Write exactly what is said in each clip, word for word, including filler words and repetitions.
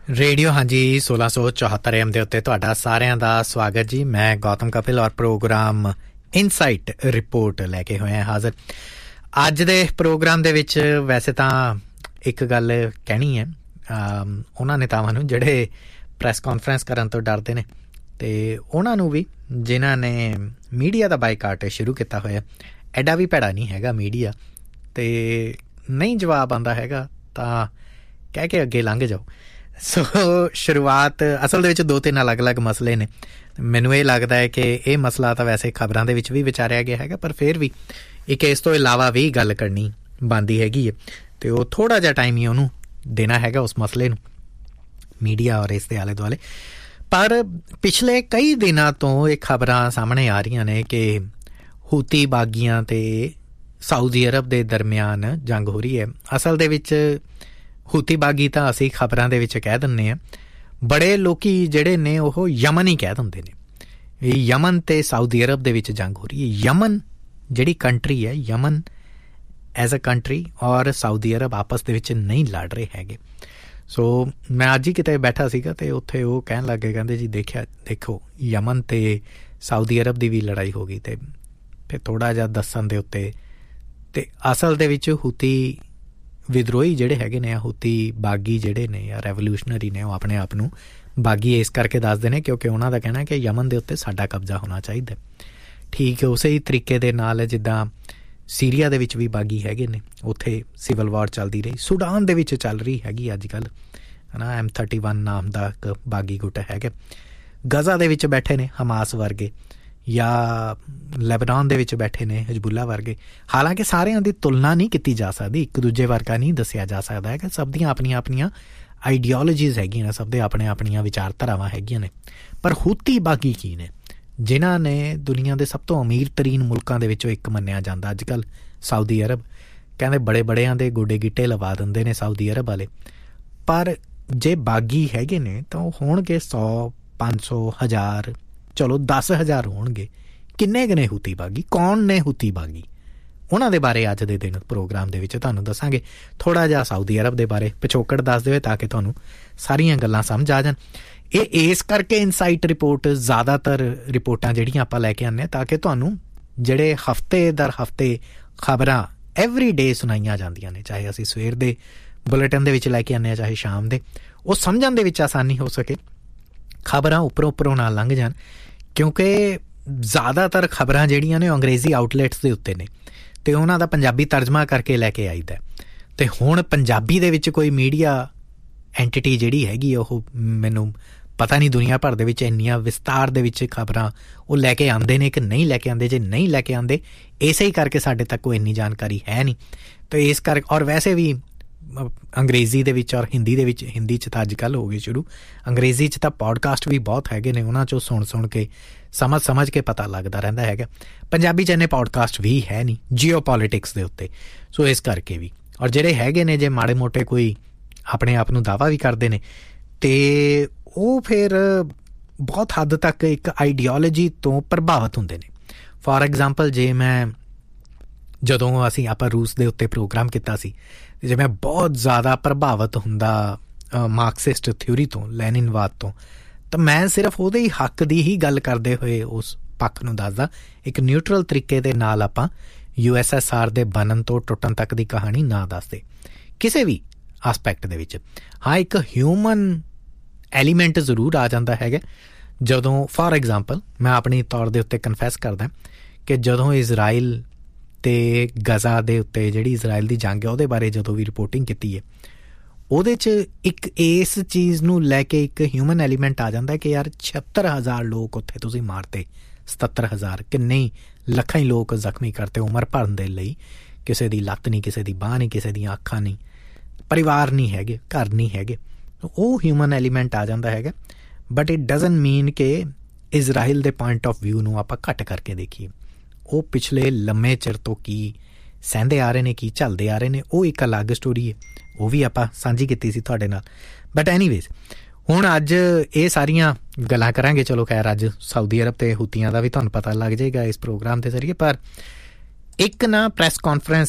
Radio ਹਾਂਜੀ ਸੋਲਾਂ ਸੌ ਚੌਹੱਤਰ ਐਮ ਦੇ ਉੱਤੇ ਤੁਹਾਡਾ ਸਾਰਿਆਂ ਦਾ ਸਵਾਗਤ ਜੀ। ਮੈਂ ਗੌਤਮ ਕਪਿਲ ਔਰ ਪ੍ਰੋਗਰਾਮ ਇਨਸਾਈਟ ਰਿਪੋਰਟ ਲੈ ਕੇ ਹੋਏ ਹਾਂ ਹਾਜ਼ਰ। ਅੱਜ ਦੇ ਪ੍ਰੋਗਰਾਮ ਦੇ ਵਿੱਚ ਵੈਸੇ ਤਾਂ ਇੱਕ ਗੱਲ ਕਹਿਣੀ ਹੈ, ਉਹਨਾਂ ਨੇਤਾਵਾਂ ਨੂੰ ਜਿਹੜੇ ਪ੍ਰੈਸ ਕਾਨਫਰੰਸ ਕਰਨ ਤੋਂ ਡਰਦੇ ਨੇ ਅਤੇ ਉਹਨਾਂ ਨੂੰ ਵੀ ਜਿਨ੍ਹਾਂ ਨੇ ਮੀਡੀਆ ਦਾ ਬਾਈਕਾਟ ਸ਼ੁਰੂ ਕੀਤਾ ਹੋਇਆ। ਐਡਾ ਵੀ ਭੈੜਾ ਨਹੀਂ ਹੈਗਾ ਮੀਡੀਆ, ਅਤੇ ਨਹੀਂ ਜਵਾਬ ਆਉਂਦਾ ਹੈਗਾ ਤਾਂ ਕਹਿ ਕੇ ਅੱਗੇ ਲੰਘ ਜਾਓ। ਸੋ ਸ਼ੁਰੂਆਤ ਅਸਲ ਦੇ ਵਿੱਚ ਦੋ ਤਿੰਨ ਅਲੱਗ ਅਲੱਗ ਮਸਲੇ ਨੇ। ਮੈਨੂੰ ਇਹ ਲੱਗਦਾ ਹੈ ਕਿ ਇਹ ਮਸਲਾ ਤਾਂ ਵੈਸੇ ਖਬਰਾਂ ਦੇ ਵਿੱਚ ਵੀ ਵਿਚਾਰਿਆ ਗਿਆ ਹੈਗਾ, ਪਰ ਫਿਰ ਵੀ ਇੱਕ ਇਸ ਤੋਂ ਇਲਾਵਾ ਵੀ ਗੱਲ ਕਰਨੀ ਬਣਦੀ ਹੈਗੀ ਹੈ ਅਤੇ ਉਹ ਥੋੜ੍ਹਾ ਜਿਹਾ ਟਾਈਮ ਹੀ ਉਹਨੂੰ ਦੇਣਾ ਹੈਗਾ ਉਸ ਮਸਲੇ ਨੂੰ, ਮੀਡੀਆ ਔਰ ਇਸ ਦੇ ਆਲੇ ਦੁਆਲੇ। ਪਰ ਪਿਛਲੇ ਕਈ ਦਿਨਾਂ ਤੋਂ ਇਹ ਖਬਰਾਂ ਸਾਹਮਣੇ ਆ ਰਹੀਆਂ ਨੇ ਕਿ ਹੂਤੀ ਬਾਗੀਆਂ ਅਤੇ ਸਾਊਦੀ ਅਰਬ ਦੇ ਦਰਮਿਆਨ ਜੰਗ ਹੋ ਰਹੀ ਹੈ। ਅਸਲ ਦੇ ਵਿੱਚ ਹੂਤੀ ਬਾਗੀ ਤਾਂ ਅਸੀਂ ਖਬਰਾਂ ਦੇ ਵਿੱਚ ਕਹਿ ਦਿੰਦੇ ਹਾਂ, ਬੜੇ ਲੋਕ ਜਿਹੜੇ ਨੇ ਉਹ ਯਮਨ ਹੀ ਕਹਿ ਦਿੰਦੇ ਨੇ। ਇਹ ਯਮਨ ਅਤੇ ਸਾਊਦੀ ਅਰਬ ਦੇ ਵਿੱਚ ਜੰਗ ਹੋ ਰਹੀ ਹੈ। ਯਮਨ ਜਿਹੜੀ ਕੰਟਰੀ ਹੈ, ਯਮਨ ਐਜ਼ ਅ ਕੰਟਰੀ ਔਰ ਸਾਊਦੀ ਅਰਬ ਆਪਸ ਦੇ ਵਿੱਚ ਨਹੀਂ ਲੜ ਰਹੇ ਹੈਗੇ। ਸੋ ਮੈਂ ਅੱਜ ਹੀ ਕਿਤੇ ਬੈਠਾ ਸੀਗਾ ਅਤੇ ਉੱਥੇ ਉਹ ਕਹਿਣ ਲੱਗ ਗਏ, ਕਹਿੰਦੇ ਜੀ ਦੇਖਿਆ ਦੇਖੋ ਯਮਨ ਅਤੇ ਸਾਊਦੀ ਅਰਬ ਦੀ ਵੀ ਲੜਾਈ ਹੋ ਗਈ। ਅਤੇ ਫਿਰ ਥੋੜ੍ਹਾ ਜਿਹਾ ਦੱਸਣ ਦੇ ਉੱਤੇ ਅਤੇ ਅਸਲ ਦੇ ਵਿੱਚ ਹੂਤੀ ਵਿਦਰੋਹੀ ਜਿਹੜੇ ਹੈਗੇ ਨੇ, ਹੂਤੀ ਬਾਗੀ ਜਿਹੜੇ ਨੇ ਜਾਂ ਰੈਵੋਲਿਊਸ਼ਨਰੀ ਨੇ, ਉਹ ਆਪਣੇ ਆਪ ਨੂੰ ਬਾਗੀ ਇਸ ਕਰਕੇ ਦੱਸਦੇ ਨੇ ਕਿਉਂਕਿ ਉਹਨਾਂ ਦਾ ਕਹਿਣਾ ਕਿ ਯਮਨ ਦੇ ਉੱਤੇ ਸਾਡਾ ਕਬਜ਼ਾ ਹੋਣਾ ਚਾਹੀਦਾ। ਠੀਕ ਉਸੇ ਹੀ ਤਰੀਕੇ ਦੇ ਨਾਲ ਜਿੱਦਾਂ ਸੀਰੀਆ ਦੇ ਵਿੱਚ ਵੀ ਬਾਗੀ ਹੈਗੇ ਨੇ, ਉੱਥੇ ਸਿਵਲ ਵਾਰ ਚੱਲਦੀ ਰਹੀ। ਸੁਡਾਨ ਦੇ ਵਿੱਚ ਚੱਲ ਰਹੀ ਹੈਗੀ ਅੱਜ ਕੱਲ੍ਹ, ਹੈ ਨਾ, ਐਮ ਥਰਟੀ ਵਨ ਨਾਮ ਦਾ ਇੱਕ ਬਾਗੀ ਗੁੱਟ ਹੈਗਾ। ਗਜ਼ਾ ਦੇ ਵਿੱਚ ਬੈਠੇ ਨੇ ਹਮਾਸ ਵਰਗੇ, ਜਾਂ ਲੈਬਨਾਨ ਦੇ ਵਿੱਚ ਬੈਠੇ ਨੇ ਹਿਜ਼ਬੁੱਲਾ ਵਰਗੇ। ਹਾਲਾਂਕਿ ਸਾਰਿਆਂ ਦੀ ਤੁਲਨਾ ਨਹੀਂ ਕੀਤੀ ਜਾ ਸਕਦੀ, ਇੱਕ ਦੂਜੇ ਵਰਗਾ ਨਹੀਂ ਦੱਸਿਆ ਜਾ ਸਕਦਾ ਹੈ ਕਿ ਸਭ ਦੀਆਂ ਆਪਣੀਆਂ ਆਪਣੀਆਂ ਆਈਡੀਓਲੋਜੀਜ਼ ਹੈਗੀਆਂ ਨੇ, ਸਭ ਦੇ ਆਪਣੇ ਆਪਣੀਆਂ ਵਿਚਾਰਧਾਰਾਵਾਂ ਹੈਗੀਆਂ ਨੇ। ਪਰ ਹੂਤੀ ਬਾਗੀ ਕੀ ਨੇ, ਜਿਨ੍ਹਾਂ ਨੇ ਦੁਨੀਆ ਦੇ ਸਭ ਤੋਂ ਅਮੀਰ ਤਰੀਨ ਮੁਲਕਾਂ ਦੇ ਵਿੱਚੋਂ ਇੱਕ ਮੰਨਿਆ ਜਾਂਦਾ ਅੱਜ ਕੱਲ੍ਹ ਸਾਊਦੀ ਅਰਬ। ਕਹਿੰਦੇ ਬੜੇ ਬੜਿਆਂ ਦੇ ਗੋਡੇ ਗਿੱਟੇ ਲਵਾ ਦਿੰਦੇ ਨੇ ਸਾਊਦੀ ਅਰਬ ਵਾਲੇ। ਪਰ ਜੇ ਬਾਗੀ ਹੈਗੇ ਨੇ ਤਾਂ ਉਹ ਹੋਣਗੇ ਸੌ ਪੰਜ ਸੌ ਹਜ਼ਾਰ, ਚਲੋ ਦਸ ਹਜ਼ਾਰ ਹੋਣਗੇ। ਕਿੰਨੇ ਕੁ ਨੇ ਹੂਤੀ ਬਾਗੀ, ਕੌਣ ਨੇ ਹੂਤੀ ਬਾਗੀ, ਉਹਨਾਂ ਦੇ ਬਾਰੇ ਅੱਜ ਦੇ ਦਿਨ ਪ੍ਰੋਗਰਾਮ ਦੇ ਵਿੱਚ ਤੁਹਾਨੂੰ ਦੱਸਾਂਗੇ। ਥੋੜ੍ਹਾ ਜਿਹਾ ਸਾਊਦੀ ਅਰਬ ਦੇ ਬਾਰੇ ਪਿਛੋਕੜ ਦੱਸ ਦੇਵੇ ਤਾਂ ਕਿ ਤੁਹਾਨੂੰ ਸਾਰੀਆਂ ਗੱਲਾਂ ਸਮਝ ਆ ਜਾਣ। ਇਹ ਇਸ ਕਰਕੇ ਇਨਸਾਈਟ ਰਿਪੋਰਟ, ਜ਼ਿਆਦਾਤਰ ਰਿਪੋਰਟਾਂ ਜਿਹੜੀਆਂ ਆਪਾਂ ਲੈ ਕੇ ਆਉਂਦੇ ਹਾਂ ਤਾਂ ਕਿ ਤੁਹਾਨੂੰ ਜਿਹੜੇ ਹਫ਼ਤੇ ਦਰ ਹਫ਼ਤੇ ਖਬਰਾਂ ਐਵਰੀ ਡੇ ਸੁਣਾਈਆਂ ਜਾਂਦੀਆਂ ਨੇ, ਚਾਹੇ ਅਸੀਂ ਸਵੇਰ ਦੇ ਬੁਲੇਟਿਨ ਦੇ ਵਿੱਚ ਲੈ ਕੇ ਆਉਂਦੇ ਹਾਂ ਚਾਹੇ ਸ਼ਾਮ ਦੇ, ਉਹ ਸਮਝਣ ਦੇ ਵਿੱਚ ਆਸਾਨੀ ਹੋ ਸਕੇ, ਖਬਰਾਂ ਉੱਪਰੋਂ ਉੱਪਰੋਂ ਨਾਲ ਲੰਘ ਜਾਣ। ਕਿਉਂਕਿ ਜ਼ਿਆਦਾਤਰ ਖਬਰਾਂ ਜਿਹੜੀਆਂ ਨੇ ਉਹ ਅੰਗਰੇਜ਼ੀ ਆਊਟਲੈਟਸ ਦੇ ਉੱਤੇ ਨੇ ਅਤੇ ਉਹਨਾਂ ਦਾ ਪੰਜਾਬੀ ਤਰਜਮਾ ਕਰਕੇ ਲੈ ਕੇ ਆਈਦਾ। ਅਤੇ ਹੁਣ ਪੰਜਾਬੀ ਦੇ ਵਿੱਚ ਕੋਈ ਮੀਡੀਆ ਐਂਟੀਟੀ ਜਿਹੜੀ ਹੈਗੀ ਉਹ ਮੈਨੂੰ ਪਤਾ ਨਹੀਂ ਦੁਨੀਆ ਭਰ ਦੇ ਵਿੱਚ ਇੰਨੀਆਂ ਵਿਸਤਾਰ ਦੇ ਵਿੱਚ ਖਬਰਾਂ ਉਹ ਲੈ ਕੇ ਆਉਂਦੇ ਨੇ ਕਿ ਨਹੀਂ ਲੈ ਕੇ ਆਉਂਦੇ। ਜੇ ਨਹੀਂ ਲੈ ਕੇ ਆਉਂਦੇ ਇਸੇ ਹੀ ਕਰਕੇ ਸਾਡੇ ਤੱਕ ਕੋਈ ਇੰਨੀ ਜਾਣਕਾਰੀ ਹੈ ਨਹੀਂ। ਤਾਂ ਇਸ ਕਰਕੇ, ਔਰ ਵੈਸੇ ਵੀ ਅੰਗਰੇਜ਼ੀ ਦੇ ਵਿੱਚ ਔਰ ਹਿੰਦੀ ਦੇ ਵਿੱਚ, ਹਿੰਦੀ 'ਚ ਤਾਂ ਅੱਜ ਕੱਲ੍ਹ ਹੋ ਗਏ ਸ਼ੁਰੂ, ਅੰਗਰੇਜ਼ੀ 'ਚ ਤਾਂ ਪੋਡਕਾਸਟ ਵੀ ਬਹੁਤ ਹੈਗੇ ਨੇ, ਉਹਨਾਂ 'ਚੋਂ ਸੁਣ ਸੁਣ ਕੇ ਸਮਝ ਸਮਝ ਕੇ ਪਤਾ ਲੱਗਦਾ ਰਹਿੰਦਾ ਹੈਗਾ। ਪੰਜਾਬੀ 'ਚ ਇੰਨੇ ਪੋਡਕਾਸਟ ਵੀ ਹੈ ਨਹੀਂ ਜੀਓ ਪੋਲੀਟਿਕਸ ਦੇ ਉੱਤੇ। ਸੋ ਇਸ ਕਰਕੇ ਵੀ, ਔਰ ਜਿਹੜੇ ਹੈਗੇ ਨੇ ਜੇ ਮਾੜੇ ਮੋਟੇ ਕੋਈ ਆਪਣੇ ਆਪ ਨੂੰ ਦਾਅਵਾ ਵੀ ਕਰਦੇ ਨੇ ਅਤੇ ਉਹ ਫਿਰ ਬਹੁਤ ਹੱਦ ਤੱਕ ਇੱਕ ਆਈਡੀਓਲੋਜੀ ਤੋਂ ਪ੍ਰਭਾਵਿਤ ਹੁੰਦੇ ਨੇ। ਫੋਰ ਐਗਜ਼ਾਮਪਲ, ਜੇ ਮੈਂ ਜਦੋਂ ਅਸੀਂ ਆਪਾਂ ਰੂਸ ਦੇ ਉੱਤੇ ਪ੍ਰੋਗਰਾਮ ਕੀਤਾ ਸੀ, ਜੇ ਮੈਂ ਬਹੁਤ ਜ਼ਿਆਦਾ ਪ੍ਰਭਾਵਿਤ ਹੁੰਦਾ ਮਾਰਕਸਿਸਟ ਥਿਊਰੀ ਤੋਂ, ਲੈਨਿਨਵਾਦ ਤੋਂ, ਤਾਂ ਮੈਂ ਸਿਰਫ ਉਹਦੇ ਹੀ ਹੱਕ ਦੀ ਹੀ ਗੱਲ ਕਰਦੇ ਹੋਏ ਉਸ ਪੱਖ ਨੂੰ ਦੱਸਦਾ। ਇੱਕ ਨਿਊਟਰਲ ਤਰੀਕੇ ਦੇ ਨਾਲ ਆਪਾਂ ਯੂ ਐਸ ਐਸ ਆਰ ਦੇ ਬਣਨ ਤੋਂ ਟੁੱਟਣ ਤੱਕ ਦੀ ਕਹਾਣੀ ਨਾ ਦੱਸਦੇ ਕਿਸੇ ਵੀ ਆਸਪੈਕਟ ਦੇ ਵਿੱਚ। ਹਾਂ, ਇੱਕ ਹਿਊਮਨ ਐਲੀਮੈਂਟ ਜ਼ਰੂਰ ਆ ਜਾਂਦਾ ਹੈਗਾ ਜਦੋਂ, ਫੋਰ ਐਗਜ਼ਾਮਪਲ ਮੈਂ ਆਪਣੀ ਤੌਰ ਦੇ ਉੱਤੇ ਕਨਫੈਸ ਕਰਦਾ ਕਿ ਜਦੋਂ ਇਜ਼ਰਾਈਲ ਅਤੇ ਗਜ਼ਾ ਦੇ ਉੱਤੇ ਜਿਹੜੀ ਇਜ਼ਰਾਈਲ ਦੀ ਜੰਗ ਹੈ ਉਹਦੇ ਬਾਰੇ ਜਦੋਂ ਵੀ ਰਿਪੋਰਟਿੰਗ ਕੀਤੀ ਹੈ, ਉਹਦੇ 'ਚ ਇੱਕ ਇਸ ਚੀਜ਼ ਨੂੰ ਲੈ ਕੇ ਇੱਕ ਹਿਊਮਨ ਐਲੀਮੈਂਟ ਆ ਜਾਂਦਾ ਕਿ ਯਾਰ ਛਿਹੱਤਰ ਹਜ਼ਾਰ ਲੋਕ ਉੱਥੇ ਤੁਸੀਂ ਮਾਰਤੇ, ਸਤੱਤਰ ਹਜ਼ਾਰ ਕਿੰਨੇ ਹੀ ਲੱਖਾਂ ਹੀ ਲੋਕ ਜ਼ਖਮੀ ਕਰਤੇ ਉਮਰ ਭਰਨ ਦੇ ਲਈ। ਕਿਸੇ ਦੀ ਲੱਤ ਨਹੀਂ, ਕਿਸੇ ਦੀ ਬਾਂਹ ਨਹੀਂ, ਕਿਸੇ ਦੀਆਂ ਅੱਖਾਂ ਨਹੀਂ, ਪਰਿਵਾਰ ਨਹੀਂ ਹੈਗੇ, ਘਰ ਨਹੀਂ ਹੈਗੇ। ਉਹ ਹਿਊਮਨ ਐਲੀਮੈਂਟ ਆ ਜਾਂਦਾ ਹੈਗਾ। ਬਟ ਇਟ ਡਜ਼ਨਟ ਮੀਨ ਕਿ ਇਜ਼ਰਾਈਲ ਦੇ ਪੁਆਇੰਟ ਆਫ ਵਿਊ ਨੂੰ ਆਪਾਂ ਘੱਟ ਕਰਕੇ ਦੇਖੀਏ। ਉਹ ਪਿਛਲੇ ਲੰਮੇ ਚਿਰ ਤੋਂ ਕੀ ਸਹਿੰਦੇ ਆ ਰਹੇ ਨੇ, ਕੀ ਝੱਲਦੇ ਆ ਰਹੇ ਨੇ, ਉਹ ਇੱਕ ਅਲੱਗ ਸਟੋਰੀ ਹੈ, ਉਹ ਵੀ ਆਪਾਂ ਸਾਂਝੀ ਕੀਤੀ ਸੀ ਤੁਹਾਡੇ ਨਾਲ। ਬਟ ਐਨੀਵੇਜ਼, ਹੁਣ ਅੱਜ ਇਹ ਸਾਰੀਆਂ ਗੱਲਾਂ ਕਰਾਂਗੇ। ਚਲੋ ਖੈਰ, ਅੱਜ ਸਾਊਦੀ ਅਰਬ ਅਤੇ ਹੂਤੀਆਂ ਦਾ ਵੀ ਤੁਹਾਨੂੰ ਪਤਾ ਲੱਗ ਜਾਏਗਾ ਇਸ ਪ੍ਰੋਗਰਾਮ ਦੇ ਜ਼ਰੀਏ। ਪਰ ਇੱਕ ਨਾ ਪ੍ਰੈਸ ਕਾਨਫਰੰਸ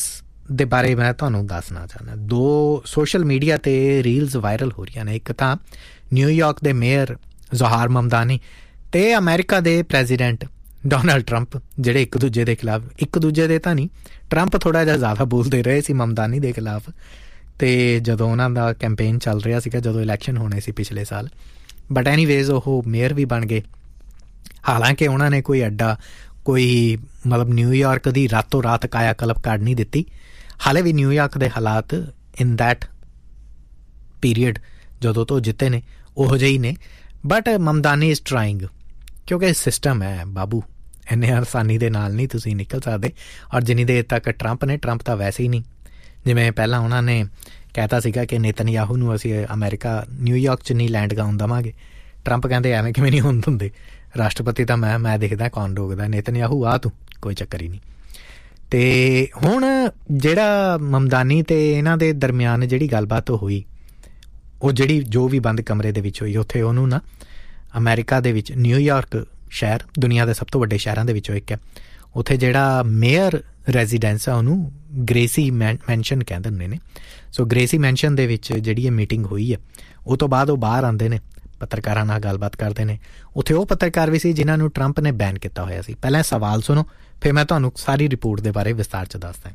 ਦੇ ਬਾਰੇ ਮੈਂ ਤੁਹਾਨੂੰ ਦੱਸਣਾ ਚਾਹੁੰਦਾ। ਦੋ ਸੋਸ਼ਲ ਮੀਡੀਆ 'ਤੇ ਰੀਲਸ ਵਾਇਰਲ ਹੋ ਰਹੀਆਂ ਨੇ। ਇੱਕ ਤਾਂ ਨਿਊਯਾਰਕ ਦੇ ਮੇਅਰ ਜ਼ੋਹਾਰ ਮਮਦਾਨੀ ਅਤੇ ਅਮਰੀਕਾ ਦੇ ਪ੍ਰੈਜ਼ੀਡੈਂਟ ਡੋਨਲਡ ਟਰੰਪ, ਜਿਹੜੇ ਇੱਕ ਦੂਜੇ ਦੇ ਖਿਲਾਫ, ਇੱਕ ਦੂਜੇ ਦੇ ਤਾਂ ਨਹੀਂ, ਟਰੰਪ ਥੋੜ੍ਹਾ ਜਿਹਾ ਜ਼ਿਆਦਾ ਬੋਲਦੇ ਰਹੇ ਸੀ ਮਮਦਾਨੀ ਦੇ ਖਿਲਾਫ, ਅਤੇ ਜਦੋਂ ਉਹਨਾਂ ਦਾ ਕੈਂਪੇਨ ਚੱਲ ਰਿਹਾ ਸੀਗਾ, ਜਦੋਂ ਇਲੈਕਸ਼ਨ ਹੋਣੇ ਸੀ ਪਿਛਲੇ ਸਾਲ। ਬਟ ਐਨੀਵੇਜ਼ ਉਹ ਮੇਅਰ ਵੀ ਬਣ ਗਏ। ਹਾਲਾਂਕਿ ਉਹਨਾਂ ਨੇ ਕੋਈ ਐਡਾ ਕੋਈ ਮਤਲਬ ਨਿਊਯਾਰਕ ਦੀ ਰਾਤੋਂ ਰਾਤ ਕਾਇਆ ਕਲਪ ਕਰ ਨਹੀਂ ਦਿੱਤੀ। ਹਾਲੇ ਵੀ ਨਿਊਯਾਰਕ ਦੇ ਹਾਲਾਤ ਇਨ ਦੈਟ ਪੀਰੀਅਡ ਜਦੋਂ ਤੋਂ ਜਿੱਤੇ ਨੇ ਉਹੋ ਜਿਹੇ ਹੀ ਨੇ। ਬਟ ਮਮਦਾਨੀ ਇਜ਼ ਟਰਾਇੰਗ, ਕਿਉਂਕਿ ਸਿਸਟਮ ਹੈ ਬਾਬੂ, ਇੰਨੇ ਆਸਾਨੀ ਦੇ ਨਾਲ ਨਹੀਂ ਤੁਸੀਂ ਨਿਕਲ ਸਕਦੇ। ਔਰ ਜਿੰਨੀ ਦੇਰ ਤੱਕ ਟਰੰਪ ਨੇ, ਟਰੰਪ ਤਾਂ ਵੈਸੇ ਹੀ ਨਹੀਂ, ਜਿਵੇਂ ਪਹਿਲਾਂ ਉਹਨਾਂ ਨੇ ਕਹਿਤਾ ਸੀਗਾ ਕਿ ਨੇਤਨਯਾਹੂ ਨੂੰ ਅਸੀਂ ਅਮਰੀਕਾ ਨਿਊਯਾਰਕ 'ਚ ਨਹੀਂ ਲੈਂਡ ਕਰਾਉਣ ਦੇਵਾਂਗੇ। ਟਰੰਪ ਕਹਿੰਦੇ ਐਵੇਂ ਕਿਵੇਂ ਨਹੀਂ ਹੋਣ ਦਿੰਦੇ, ਰਾਸ਼ਟਰਪਤੀ ਤਾਂ ਮੈਂ ਮੈਂ ਦੇਖਦਾ ਕੌਣ ਰੋਕਦਾ, ਨੇਤਨਯਾਹੂ ਆ ਤੂੰ, ਕੋਈ ਚੱਕਰ ਹੀ ਨਹੀਂ। ਅਤੇ ਹੁਣ ਜਿਹੜਾ ਮਮਦਾਨੀ ਅਤੇ ਇਹਨਾਂ ਦੇ ਦਰਮਿਆਨ ਜਿਹੜੀ ਗੱਲਬਾਤ ਹੋਈ, ਉਹ ਜਿਹੜੀ ਜੋ ਵੀ ਬੰਦ ਕਮਰੇ ਦੇ ਵਿੱਚ ਹੋਈ, ਉੱਥੇ ਉਹਨੂੰ ਨਾ ਅਮਰੀਕਾ ਦੇ ਵਿੱਚ ਨਿਊਯਾਰਕ ਸ਼ਹਿਰ ਦੁਨੀਆ ਦੇ ਸਭ ਤੋਂ ਵੱਡੇ ਸ਼ਹਿਰਾਂ ਦੇ ਵਿੱਚੋਂ ਇੱਕ ਹੈ, ਉੱਥੇ ਜਿਹੜਾ ਮੇਅਰ ਰੈਜ਼ੀਡੈਂਸ ਆ ਉਹਨੂੰ ਗ੍ਰੇਸੀ ਮੈਨ ਮੈਨਸ਼ਨ ਕਹਿ ਦਿੰਦੇ ਨੇ। ਸੋ ਗ੍ਰੇਸੀ ਮੈਨਸ਼ਨ ਦੇ ਵਿੱਚ ਜਿਹੜੀ ਇਹ ਮੀਟਿੰਗ ਹੋਈ ਹੈ, ਉਹ ਤੋਂ ਬਾਅਦ ਉਹ ਬਾਹਰ ਆਉਂਦੇ ਨੇ, ਪੱਤਰਕਾਰਾਂ ਨਾਲ ਗੱਲਬਾਤ ਕਰਦੇ ਨੇ। ਉੱਥੇ ਉਹ ਪੱਤਰਕਾਰ ਵੀ ਸੀ ਜਿਨ੍ਹਾਂ ਨੂੰ ਟਰੰਪ ਨੇ ਬੈਨ ਕੀਤਾ ਹੋਇਆ ਸੀ। ਪਹਿਲਾਂ ਸਵਾਲ ਸੁਣੋ, ਫਿਰ ਮੈਂ ਤੁਹਾਨੂੰ ਸਾਰੀ ਰਿਪੋਰਟ ਦੇ ਬਾਰੇ ਵਿਸਤਾਰ 'ਚ ਦੱਸਦਾ।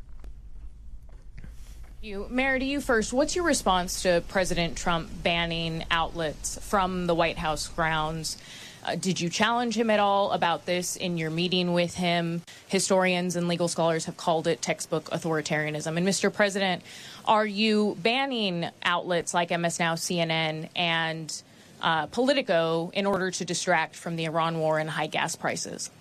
You. Mayor, to you first, what's your response to President Trump banning outlets from the White House grounds? Uh, did you challenge him at all about this in your meeting with him? Historians and legal scholars have called it textbook authoritarianism. And Mister President, are you banning outlets like M S Now, C N N, and uh, Politico in order to distract from the Iran war and high gas prices?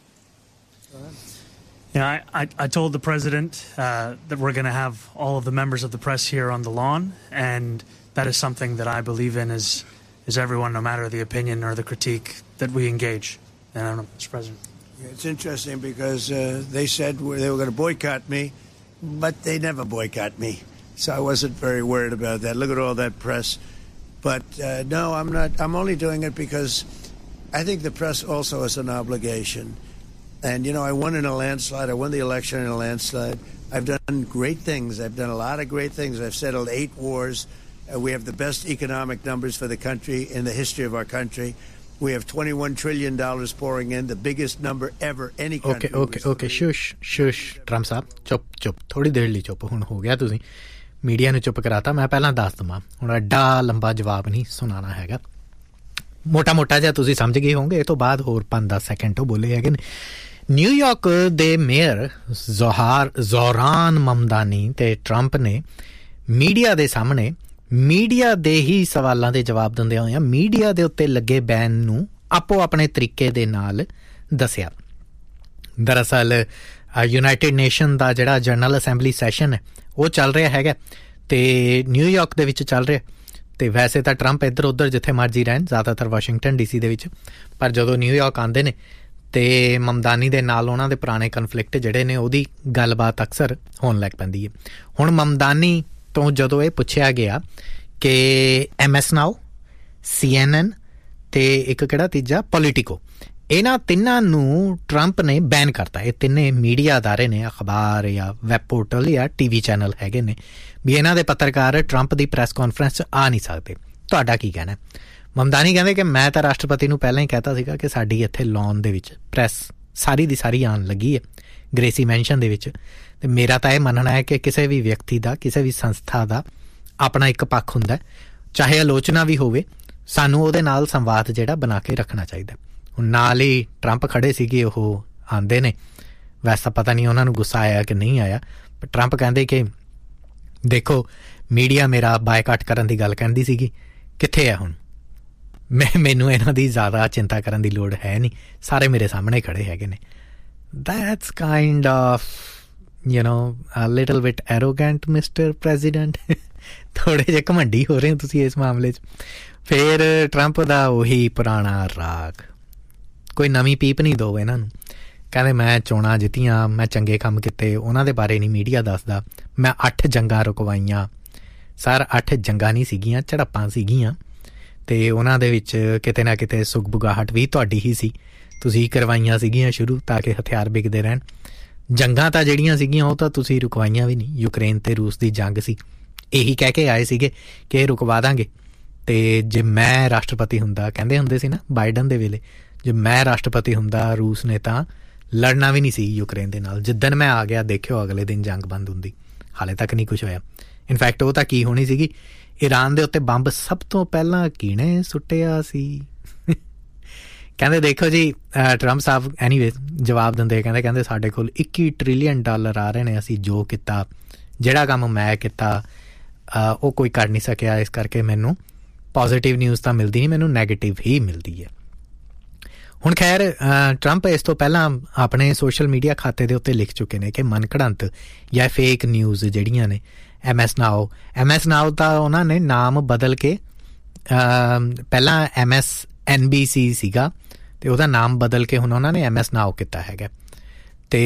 Yeah, I, I, I told the president uh, that we're going to have all of the members of the press here on the lawn, and that is something that I believe in as, as everyone, no matter the opinion or the critique, that we engage. And I don't know, Mister President. Yeah, it's interesting because uh, they said they were going to boycott me, but they never boycott me. So I wasn't very worried about that. Look at all that press. But uh, no, I'm not. I'm only doing it because I think the press also has an obligation. And, you know, I won in a landslide. I won the election in a landslide. I've done great things. I've done a lot of great things. I've settled eight wars. Uh, we have the best economic numbers for the country in the history of our country. We have twenty-one trillion dollars pouring in, the biggest number ever any country. Okay, okay, okay. Shush, shush, Trump ਸਾਹਿਬ, ਚੁੱਪ ਚੁੱਪ, ਥੋੜੀ ਦੇਰ ਲਈ ਚੁੱਪ। ਹੁਣ ਹੋ ਗਿਆ, ਤੁਸੀਂ ਮੀਡੀਆ ਨੂੰ ਚੁੱਪ ਕਰਾਤਾ। ਮੈਂ ਪਹਿਲਾਂ ਦੱਸ ਦਵਾਂ, ਹੁਣ ਐਡਾ ਲੰਬਾ ਜਵਾਬ ਨਹੀਂ ਸੁਣਾਉਣਾ ਹੈਗਾ। ਮੋਟਾ ਮੋਟਾ ਜਿਹਾ ਤੁਸੀਂ ਸਮਝ ਗਏ ਹੋਵੋਗੇ। ਇਹ ਤੋਂ ਬਾਅਦ ਹੋਰ ਪੰਜ ਦਸ ਸੈਕਿੰਡ ਉਹ ਬੋਲੇ ਹੈਗੇ ਨੇ। ਨਿਊਯਾਰਕ ਦੇ ਮੇਅਰ ਜ਼ੋਹਾਰ ਜ਼ੋਹਰਾਨ ਮਮਦਾਨੀ ਅਤੇ ਟਰੰਪ ਨੇ ਮੀਡੀਆ ਦੇ ਸਾਹਮਣੇ ਮੀਡੀਆ ਦੇ ਹੀ ਸਵਾਲਾਂ ਦੇ ਜਵਾਬ ਦਿੰਦਿਆਂ ਹੋਇਆਂ ਮੀਡੀਆ ਦੇ ਉੱਤੇ ਲੱਗੇ ਬੈਨ ਨੂੰ ਆਪੋ ਆਪਣੇ ਤਰੀਕੇ ਦੇ ਨਾਲ ਦੱਸਿਆ। ਦਰਅਸਲ ਯੂਨਾਈਟਿਡ ਨੇਸ਼ਨ ਦਾ ਜਿਹੜਾ ਜਨਰਲ ਅਸੈਂਬਲੀ ਸੈਸ਼ਨ ਹੈ ਉਹ ਚੱਲ ਰਿਹਾ ਹੈਗਾ, ਅਤੇ ਨਿਊਯਾਰਕ ਦੇ ਵਿੱਚ ਚੱਲ ਰਿਹਾ। ਅਤੇ ਵੈਸੇ ਤਾਂ ਟਰੰਪ ਇੱਧਰ ਉੱਧਰ ਜਿੱਥੇ ਮਰਜ਼ੀ ਰਹਿਣ, ਜ਼ਿਆਦਾਤਰ ਵਾਸ਼ਿੰਗਟਨ ਡੀ ਸੀ ਦੇ ਵਿੱਚ, ਪਰ ਜਦੋਂ ਨਿਊਯਾਰਕ ਆਉਂਦੇ ਨੇ ਅਤੇ ਮਮਦਾਨੀ ਦੇ ਨਾਲ ਉਹਨਾਂ ਦੇ ਪੁਰਾਣੇ ਕਨਫਲਿਕਟ ਜਿਹੜੇ ਨੇ ਉਹਦੀ ਗੱਲਬਾਤ ਅਕਸਰ ਹੋਣ ਲੱਗ ਪੈਂਦੀ ਹੈ। ਹੁਣ ਮਮਦਾਨੀ ਤੋਂ ਜਦੋਂ ਇਹ ਪੁੱਛਿਆ ਗਿਆ ਕਿ ਐਮ ਐਸ ਨਾਓ, ਸੀ ਐਨ ਐਨ ਅਤੇ ਇੱਕ ਕਿਹੜਾ ਤੀਜਾ ਪੋਲੀਟੀਕੋ, ਇਹਨਾਂ ਤਿੰਨਾਂ ਨੂੰ ਟਰੰਪ ਨੇ ਬੈਨ ਕਰਤਾ। ਇਹ ਤਿੰਨੇ ਮੀਡੀਆ ਅਦਾਰੇ ਨੇ, ਅਖਬਾਰ ਜਾਂ ਵੈਬ ਪੋਰਟਲ ਜਾਂ ਟੀ ਵੀ ਚੈਨਲ ਹੈਗੇ ਨੇ, ਵੀ ਇਹਨਾਂ ਦੇ ਪੱਤਰਕਾਰ ਟਰੰਪ ਦੀ ਪ੍ਰੈਸ ਕਾਨਫਰੰਸ 'ਚ ਆ ਨਹੀਂ ਸਕਦੇ। ਤੁਹਾਡਾ ਕੀ ਕਹਿਣਾ? ਮਮਦਾਨੀ ਕਹਿੰਦੇ ਕਿ ਮੈਂ ਤਾਂ ਰਾਸ਼ਟਰਪਤੀ ਨੂੰ ਪਹਿਲਾਂ ਹੀ ਕਹਿਤਾ ਸੀਗਾ ਕਿ ਸਾਡੀ ਇੱਥੇ ਲੌਨ ਦੇ ਵਿੱਚ ਪ੍ਰੈਸ ਸਾਰੀ ਦੀ ਸਾਰੀ ਆਉਣ ਲੱਗੀ ਹੈ ਗ੍ਰੇਸੀ ਮੈਨਸ਼ਨ ਦੇ ਵਿੱਚ, ਅਤੇ ਮੇਰਾ ਤਾਂ ਇਹ ਮੰਨਣਾ ਹੈ ਕਿ ਕਿਸੇ ਵੀ ਵਿਅਕਤੀ ਦਾ, ਕਿਸੇ ਵੀ ਸੰਸਥਾ ਦਾ ਆਪਣਾ ਇੱਕ ਪੱਖ ਹੁੰਦਾ, ਚਾਹੇ ਆਲੋਚਨਾ ਵੀ ਹੋਵੇ, ਸਾਨੂੰ ਉਹਦੇ ਨਾਲ ਸੰਵਾਦ ਜਿਹੜਾ ਬਣਾ ਕੇ ਰੱਖਣਾ ਚਾਹੀਦਾ। ਹੁਣ ਨਾਲ ਹੀ ਟਰੰਪ ਖੜੇ ਸੀਗੇ, ਉਹ ਆਉਂਦੇ ਨੇ, ਵੈਸੇ ਪਤਾ ਨਹੀਂ ਉਹਨਾਂ ਨੂੰ ਗੁੱਸਾ ਆਇਆ ਕਿ ਨਹੀਂ ਆਇਆ, ਪਰ ਟਰੰਪ ਕਹਿੰਦੇ ਕਿ ਦੇਖੋ ਮੀਡੀਆ ਮੇਰਾ ਬਾਈਕਾਟ ਕਰਨ ਦੀ ਗੱਲ ਕਹਿੰਦੀ ਸੀਗੀ, ਕਿੱਥੇ ਹੈ ਹੁਣ? ਮੈਂ ਮੈਨੂੰ ਇਹਨਾਂ ਦੀ ਜ਼ਿਆਦਾ ਚਿੰਤਾ ਕਰਨ ਦੀ ਲੋੜ ਹੈ ਨਹੀਂ, ਸਾਰੇ ਮੇਰੇ ਸਾਹਮਣੇ ਖੜੇ ਹੈਗੇ ਨੇ। That's kind of you know a little bit arrogant mister president. ਥੋੜ੍ਹੇ ਜਿਹੇ ਘਮੰਡੀ ਹੋ ਰਹੇ ਹੋ ਤੁਸੀਂ ਇਸ ਮਾਮਲੇ 'ਚ। ਫਿਰ ਟਰੰਪ ਦਾ ਉਹੀ ਪੁਰਾਣਾ ਰਾਗ, ਕੋਈ ਨਵੀਂ ਪੀਪ ਨਹੀਂ ਦਿਓ ਇਹਨਾਂ ਨੂੰ। ਕਹਿੰਦੇ ਮੈਂ ਚੋਣਾਂ ਜਿੱਤੀਆਂ, ਮੈਂ ਚੰਗੇ ਕੰਮ ਕੀਤੇ, ਉਹਨਾਂ ਦੇ ਬਾਰੇ ਨਹੀਂ ਮੀਡੀਆ ਦੱਸਦਾ। ਮੈਂ ਅੱਠ ਜੰਗਾਂ ਰੁਕਵਾਈਆਂ। ਸਰ ਅੱਠ ਜੰਗਾਂ ਨਹੀਂ ਸੀਗੀਆਂ, ਝੜਪਾਂ ਸੀਗੀਆਂ, ਅਤੇ ਉਹਨਾਂ ਦੇ ਵਿੱਚ ਕਿਤੇ ਨਾ ਕਿਤੇ ਸੁਗਬੁਗਾਹਟ ਵੀ ਤੁਹਾਡੀ ਹੀ ਸੀ, ਤੁਸੀਂ ਕਰਵਾਈਆਂ ਸੀਗੀਆਂ ਸ਼ੁਰੂ ਤਾਂ ਕਿ ਹਥਿਆਰ ਵਿਕਦੇ ਰਹਿਣ। ਜੰਗਾਂ ਤਾਂ ਜਿਹੜੀਆਂ ਸੀਗੀਆਂ ਉਹ ਤਾਂ ਤੁਸੀਂ ਰੁਕਵਾਈਆਂ ਵੀ ਨਹੀਂ। ਯੂਕਰੇਨ ਤੇ ਰੂਸ ਦੀ ਜੰਗ ਸੀ, ਇਹੀ ਕਹਿ ਕੇ ਆਏ ਸੀਗੇ ਕਿ ਇਹ ਰੁਕਵਾ ਦਾਂਗੇ। ਅਤੇ ਜੇ ਮੈਂ ਰਾਸ਼ਟਰਪਤੀ ਹੁੰਦਾ, ਕਹਿੰਦੇ ਹੁੰਦੇ ਸੀ ਨਾ ਬਾਈਡਨ ਦੇ ਵੇਲੇ, ਜੇ ਮੈਂ ਰਾਸ਼ਟਰਪਤੀ ਹੁੰਦਾ ਰੂਸ ਨੇ ਤਾਂ ਲੜਨਾ ਵੀ ਨਹੀਂ ਸੀ ਯੂਕਰੇਨ ਦੇ ਨਾਲ। ਜਿੱਦਣ ਮੈਂ ਆ ਗਿਆ ਦੇਖਿਓ ਅਗਲੇ ਦਿਨ ਜੰਗ ਬੰਦ ਹੁੰਦੀ। ਹਾਲੇ ਤੱਕ ਨਹੀਂ ਕੁਛ ਹੋਇਆ। ਇਨਫੈਕਟ ਉਹ ਤਾਂ ਕੀ ਹੋਣੀ ਸੀਗੀ, ਈਰਾਨ ਦੇ ਉੱਤੇ ਬੰਬ ਸਭ ਤੋਂ ਪਹਿਲਾਂ ਕਿਹਨੇ ਸੁੱਟਿਆ ਸੀ। ਕਹਿੰਦੇ ਦੇਖੋ ਜੀ ਟਰੰਪ ਸਾਹਿਬ ਐਨੀਵੇਜ਼ ਜਵਾਬ ਦਿੰਦੇ, ਕਹਿੰਦੇ ਕਹਿੰਦੇ ਸਾਡੇ ਕੋਲ ਇੱਕੀ ਟ੍ਰਿਲੀਅਨ ਡਾਲਰ ਆ ਰਹੇ ਨੇ, ਅਸੀਂ ਜੋ ਕੀਤਾ, ਜਿਹੜਾ ਕੰਮ ਮੈਂ ਕੀਤਾ ਉਹ ਕੋਈ ਕਰ ਨਹੀਂ ਸਕਿਆ, ਇਸ ਕਰਕੇ ਮੈਨੂੰ ਪੋਜ਼ੀਟਿਵ ਨਿਊਜ਼ ਤਾਂ ਮਿਲਦੀ ਨਹੀਂ, ਮੈਨੂੰ ਨੈਗੇਟਿਵ ਹੀ ਮਿਲਦੀ ਹੈ। ਹੁਣ ਖੈਰ ਟਰੰਪ ਇਸ ਤੋਂ ਪਹਿਲਾਂ ਆਪਣੇ ਸੋਸ਼ਲ ਮੀਡੀਆ ਖਾਤੇ ਦੇ ਉੱਤੇ ਲਿਖ ਚੁੱਕੇ ਨੇ ਕਿ ਮਨਘੜੰਤ ਜਾਂ ਫੇਕ ਨਿਊਜ਼ ਜਿਹੜੀਆਂ ਨੇ ਐਮ ਐਸ ਨਾਓ ਐਮ ਐਸ ਨਾਓ ਦਾ ਉਹਨਾਂ ਨੇ ਨਾਮ ਬਦਲ ਕੇ ਪਹਿਲਾਂ M S N B C ਸੀਗਾ ਅਤੇ ਉਹਦਾ ਨਾਮ ਬਦਲ ਕੇ ਹੁਣ ਉਹਨਾਂ ਨੇ ਐਮ ਐਸ ਨਾਓ ਕੀਤਾ ਹੈਗਾ। ਅਤੇ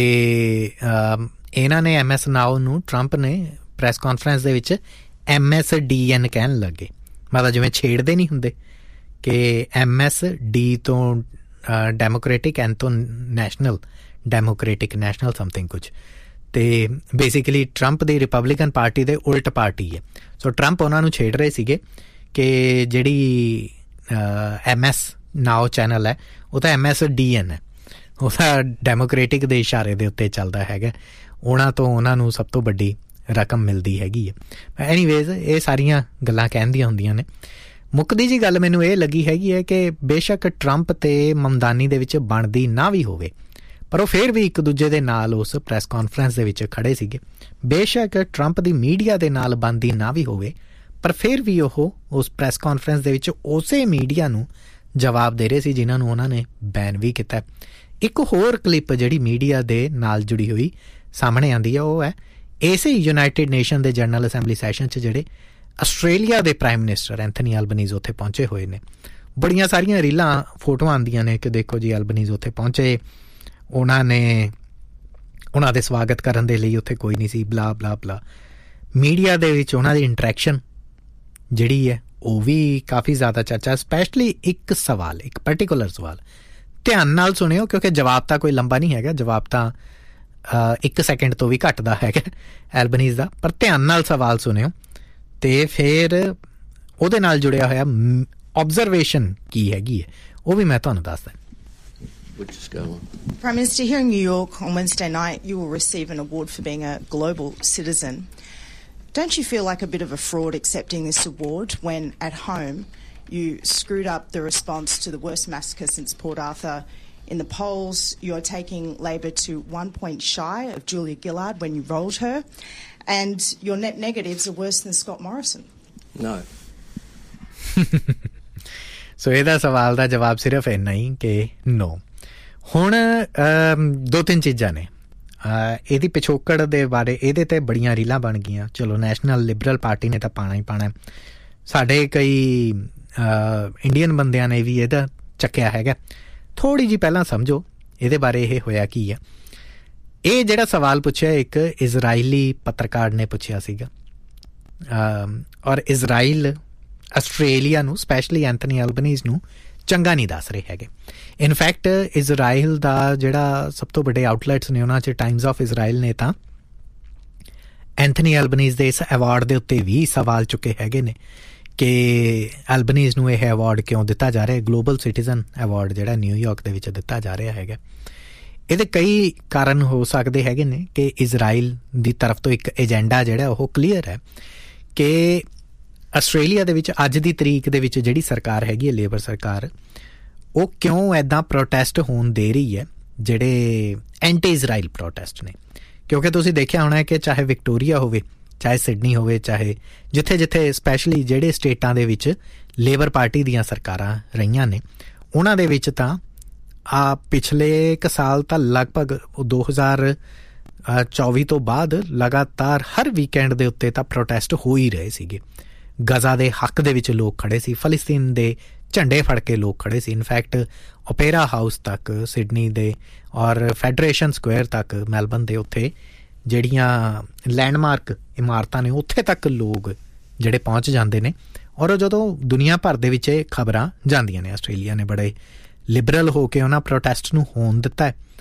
ਇਹਨਾਂ ਨੇ ਐਮ ਐਸ ਨਾਓ ਨੂੰ ਟਰੰਪ ਨੇ ਪ੍ਰੈਸ ਕਾਨਫਰੰਸ ਦੇ ਵਿੱਚ ਐਮ ਐਸ ਡੀ ਐਨ ਕਹਿਣ ਲੱਗੇ। ਮਤਲਬ ਜਿਵੇਂ ਛੇੜਦੇ ਨਹੀਂ ਹੁੰਦੇ ਕਿ ਐਮ ਐਸ ਡੀ ਤੋਂ ਡੈਮੋਕ੍ਰੇਟਿਕ ਐਨ ਤੋਂ ਨੈਸ਼ਨਲ, ਡੈਮੋਕ੍ਰੇਟਿਕ ਨੈਸ਼ਨਲ ਸਮਥਿੰਗ ਕੁਛ। ਅਤੇ ਬੇਸਿਕਲੀ ਟਰੰਪ ਦੀ ਰਿਪਬਲਿਕਨ ਪਾਰਟੀ ਦੇ ਉਲਟ ਪਾਰਟੀ ਹੈ। ਸੋ ਟਰੰਪ ਉਹਨਾਂ ਨੂੰ ਛੇੜ ਰਹੇ ਸੀਗੇ ਕਿ ਜਿਹੜੀ ਐਮ ਐਸ ਨਾਓ ਚੈਨਲ ਹੈ ਉਹ ਤਾਂ ਐਮ ਐਸ ਡੀ ਐਨ ਹੈ, ਉਹ ਤਾਂ ਡੈਮੋਕ੍ਰੇਟਿਕ ਦੇ ਇਸ਼ਾਰੇ ਦੇ ਉੱਤੇ ਚੱਲਦਾ ਹੈਗਾ। ਉਹਨਾਂ ਤੋਂ ਉਹਨਾਂ ਨੂੰ ਸਭ ਤੋਂ ਵੱਡੀ ਰਕਮ ਮਿਲਦੀ ਹੈਗੀ ਹੈ। ਐਨੀਵੇਜ਼ ਇਹ ਸਾਰੀਆਂ ਗੱਲਾਂ ਕਹਿਣ ਦੀਆਂ ਹੁੰਦੀਆਂ ਨੇ। ਮੁੱਕਦੀ ਜੀ ਗੱਲ ਮੈਨੂੰ ਇਹ ਲੱਗੀ ਹੈਗੀ ਹੈ ਕਿ ਬੇਸ਼ੱਕ ਟਰੰਪ ਅਤੇ ਮਮਦਾਨੀ ਦੇ ਵਿੱਚ ਬਣਦੀ ਨਾ ਵੀ ਹੋਵੇ, ਪਰ ਉਹ ਫਿਰ ਵੀ ਇੱਕ ਦੂਜੇ ਦੇ ਨਾਲ ਉਸ ਪ੍ਰੈਸ ਕਾਨਫਰੰਸ ਦੇ ਵਿੱਚ ਖੜੇ ਸੀਗੇ। ਬੇਸ਼ੱਕ ਟਰੰਪ ਦੀ ਮੀਡੀਆ ਦੇ ਨਾਲ ਬਣਦੀ ਨਾ ਵੀ ਹੋਵੇ, ਪਰ ਫਿਰ ਵੀ ਉਹ ਉਸ ਪ੍ਰੈਸ ਕਾਨਫਰੰਸ ਦੇ ਵਿੱਚ ਉਸੇ ਮੀਡੀਆ ਨੂੰ ਜਵਾਬ ਦੇ ਰਹੇ ਸੀ ਜਿਨ੍ਹਾਂ ਨੂੰ ਉਹਨਾਂ ਨੇ ਬੈਨ ਵੀ ਕੀਤਾ। ਇੱਕ ਹੋਰ ਕਲਿੱਪ ਜਿਹੜੀ ਮੀਡੀਆ ਦੇ ਨਾਲ ਜੁੜੀ ਹੋਈ ਸਾਹਮਣੇ ਆਉਂਦੀ ਹੈ ਉਹ ਹੈ ਇਸੇ ਯੂਨਾਈਟਿਡ ਨੇਸ਼ਨ ਦੇ ਜਨਰਲ ਅਸੈਂਬਲੀ ਸੈਸ਼ਨ 'ਚ ਜਿਹੜੇ ਆਸਟ੍ਰੇਲੀਆ ਦੇ ਪ੍ਰਾਈਮ ਮਿਨਿਸਟਰ ਐਂਥਨੀ ਐਲਬਨੀਜ਼ ਉੱਥੇ ਪਹੁੰਚੇ ਹੋਏ ਨੇ। ਬੜੀਆਂ ਸਾਰੀਆਂ ਰੀਲਾਂ ਫੋਟੋਆਂ ਆਉਂਦੀਆਂ ਨੇ ਕਿ ਦੇਖੋ ਜੀ ਐਲਬਨੀਜ਼ ਉੱਥੇ ਪਹੁੰਚੇ, ਉਹਨਾਂ ਨੇ ਉਹਨਾਂ ਦੇ ਸਵਾਗਤ ਕਰਨ ਦੇ ਲਈ ਉੱਥੇ ਕੋਈ ਨਹੀਂ ਸੀ, ਬਲਾ ਬਲਾ ਬਲਾ। ਮੀਡੀਆ ਦੇ ਵਿੱਚ ਉਹਨਾਂ ਦੀ ਇੰਟਰੈਕਸ਼ਨ ਜਿਹੜੀ ਹੈ ਉਹ ਵੀ ਕਾਫੀ ਜ਼ਿਆਦਾ ਚਰਚਾ। ਸਪੈਸ਼ਲੀ ਇੱਕ ਸਵਾਲ, ਇੱਕ ਪਰਟੀਕੂਲਰ ਸਵਾਲ ਧਿਆਨ ਨਾਲ ਸੁਣਿਓ ਕਿਉਂਕਿ ਜਵਾਬ ਤਾਂ ਕੋਈ ਲੰਬਾ ਨਹੀਂ ਹੈਗਾ, ਜਵਾਬ ਤਾਂ ਇੱਕ ਸੈਕਿੰਡ ਤੋਂ ਵੀ ਘੱਟ ਦਾ ਹੈਗਾ ਐਲਬਨੀਜ਼ ਦਾ, ਪਰ ਧਿਆਨ ਨਾਲ ਸਵਾਲ ਸੁਣਿਓ ਅਤੇ ਫਿਰ ਉਹਦੇ ਨਾਲ ਜੁੜਿਆ ਹੋਇਆ ਓਬਜ਼ਰਵੇਸ਼ਨ ਕੀ ਹੈਗੀ ਹੈ ਉਹ ਵੀ ਮੈਂ ਤੁਹਾਨੂੰ ਦੱਸਦਾ। Prime Minister, here in New York on Wednesday night, you will receive an award for being a global citizen. Don't you feel like a bit of a fraud accepting this award when at home you screwed up the response to the worst massacre since Port Arthur? In the polls, you're taking Labor to one point shy of Julia Gillard when you rolled her, and your net negatives are worse than Scott Morrison. No. ਸੋ ਇਹਦਾ ਸਵਾਲ ਦਾ ਜਵਾਬ ਸਿਰਫ ਇੰਨਾ ਹੀ ਕਿ ਨੋ। ਹੁਣ ਦੋ ਤਿੰਨ ਚੀਜ਼ਾਂ ਨੇ ਇਹਦੀ ਪਿਛੋਕੜ ਦੇ ਬਾਰੇ, ਇਹਦੇ 'ਤੇ ਬੜੀਆਂ ਰੀਲਾਂ ਬਣ ਗਈਆਂ। ਚਲੋ ਨੈਸ਼ਨਲ ਲਿਬਰਲ ਪਾਰਟੀ ਨੇ ਤਾਂ ਪਾਉਣਾ ਹੀ ਪਾਉਣਾ, ਸਾਡੇ ਕਈ ਇੰਡੀਅਨ ਬੰਦਿਆਂ ਨੇ ਵੀ ਇਹਦਾ ਚੱਕਿਆ ਹੈਗਾ। ਥੋੜ੍ਹੀ ਜਿਹੀ ਪਹਿਲਾਂ ਸਮਝੋ ਇਹਦੇ ਬਾਰੇ ਇਹ ਹੋਇਆ ਕੀ ਆ। ਇਹ ਜਿਹੜਾ ਸਵਾਲ ਪੁੱਛਿਆ ਇੱਕ ਇਜ਼ਰਾਈਲੀ ਪੱਤਰਕਾਰ ਨੇ ਪੁੱਛਿਆ ਸੀਗਾ, ਔਰ ਇਜ਼ਰਾਈਲ ਆਸਟ੍ਰੇਲੀਆ ਨੂੰ, ਸਪੈਸ਼ਲੀ ਐਂਥਨੀ ਐਲਬਨੀਜ਼ ਨੂੰ ਚੰਗਾ ਨਹੀਂ ਦੱਸ ਰਹੇ ਹੈਗੇ। ਇਨਫੈਕਟ ਇਜ਼ਰਾਈਲ ਦਾ ਜਿਹੜਾ ਸਭ ਤੋਂ ਵੱਡੇ ਆਊਟਲੈਟਸ ਨੇ ਉਹਨਾਂ 'ਚ ਟਾਈਮਜ਼ ਆਫ ਇਜ਼ਰਾਈਲ ਨੇ ਤਾਂ ਐਂਥਨੀ ਐਲਬਨੀਜ਼ ਦੇ ਇਸ ਅਵਾਰਡ ਦੇ ਉੱਤੇ ਵੀ ਸਵਾਲ ਚੁੱਕੇ ਹੈਗੇ ਨੇ ਕਿ ਐਲਬਨੀਜ਼ ਨੂੰ ਇਹ ਅਵਾਰਡ ਕਿਉਂ ਦਿੱਤਾ ਜਾ ਰਿਹਾ, ਗਲੋਬਲ ਸਿਟੀਜ਼ਨ ਅਵਾਰਡ ਜਿਹੜਾ ਨਿਊਯਾਰਕ ਦੇ ਵਿੱਚ ਦਿੱਤਾ ਜਾ ਰਿਹਾ ਹੈਗਾ। ਇਹਦੇ ਕਈ ਕਾਰਨ ਹੋ ਸਕਦੇ ਹੈਗੇ ਨੇ ਕਿ ਇਜ਼ਰਾਈਲ ਦੀ ਤਰਫ ਤੋਂ ਇੱਕ ਏਜੰਡਾ ਜਿਹੜਾ ਉਹ ਕਲੀਅਰ ਹੈ ਕਿ ਆਸਟ੍ਰੇਲੀਆ ਦੇ ਵਿੱਚ ਅੱਜ ਦੀ ਤਰੀਕ ਦੇ ਵਿੱਚ ਜਿਹੜੀ ਸਰਕਾਰ ਹੈਗੀ ਹੈ, ਲੇਬਰ ਸਰਕਾਰ, ਉਹ ਕਿਉਂ ਇੱਦਾਂ ਪ੍ਰੋਟੈਸਟ ਹੋਣ ਦੇ ਰਹੀ ਹੈ ਜਿਹੜੇ ਐਂਟੀ ਇਜ਼ਰਾਈਲ ਪ੍ਰੋਟੈਸਟ ਨੇ। ਕਿਉਂਕਿ ਤੁਸੀਂ ਦੇਖਿਆ ਹੋਣਾ ਕਿ ਚਾਹੇ ਵਿਕਟੋਰੀਆ ਹੋਵੇ, ਚਾਹੇ ਸਿਡਨੀ ਹੋਵੇ, ਚਾਹੇ ਜਿੱਥੇ ਜਿੱਥੇ ਸਪੈਸ਼ਲੀ ਜਿਹੜੇ ਸਟੇਟਾਂ ਦੇ ਵਿੱਚ ਲੇਬਰ ਪਾਰਟੀ ਦੀਆਂ ਸਰਕਾਰਾਂ ਰਹੀਆਂ ਨੇ, ਉਹਨਾਂ ਦੇ ਵਿੱਚ ਤਾਂ ਆ ਪਿਛਲੇ ਇੱਕ ਸਾਲ ਤਾਂ ਲਗਭਗ ਦੋ ਹਜ਼ਾਰ ਚੌਵੀ ਤੋਂ ਬਾਅਦ ਲਗਾਤਾਰ ਹਰ ਵੀਕਐਂਡ ਦੇ ਉੱਤੇ ਤਾਂ ਪ੍ਰੋਟੈਸਟ ਹੋ ਹੀ ਰਹੇ ਸੀਗੇ। ਗਜ਼ਾ ਦੇ ਹੱਕ ਦੇ ਵਿੱਚ ਲੋਕ ਖੜ੍ਹੇ ਸੀ, ਫਲਸਤੀਨ ਦੇ ਝੰਡੇ ਫੜ ਕੇ ਲੋਕ ਖੜ੍ਹੇ ਸੀ। ਇਨਫੈਕਟ ਓਪੇਰਾ ਹਾਊਸ ਤੱਕ ਸਿਡਨੀ ਦੇ ਔਰ ਫੈਡਰੇਸ਼ਨ ਸਕੁਆਇਰ ਤੱਕ ਮੈਲਬਨ ਦੇ ਉੱਥੇ ਜਿਹੜੀਆਂ ਲੈਂਡਮਾਰਕ ਇਮਾਰਤਾਂ ਨੇ ਉੱਥੇ ਤੱਕ ਲੋਕ ਜਿਹੜੇ ਪਹੁੰਚ ਜਾਂਦੇ ਨੇ। ਔਰ ਜਦੋਂ ਦੁਨੀਆ ਭਰ ਦੇ ਵਿੱਚ ਇਹ ਖਬਰਾਂ ਜਾਂਦੀਆਂ ਨੇ, ਆਸਟ੍ਰੇਲੀਆ ਨੇ ਬੜੇ ਲਿਬਰਲ ਹੋ ਕੇ ਉਹਨਾਂ ਪ੍ਰੋਟੈਸਟ ਨੂੰ ਹੋਣ ਦਿੱਤਾ ਹੈ,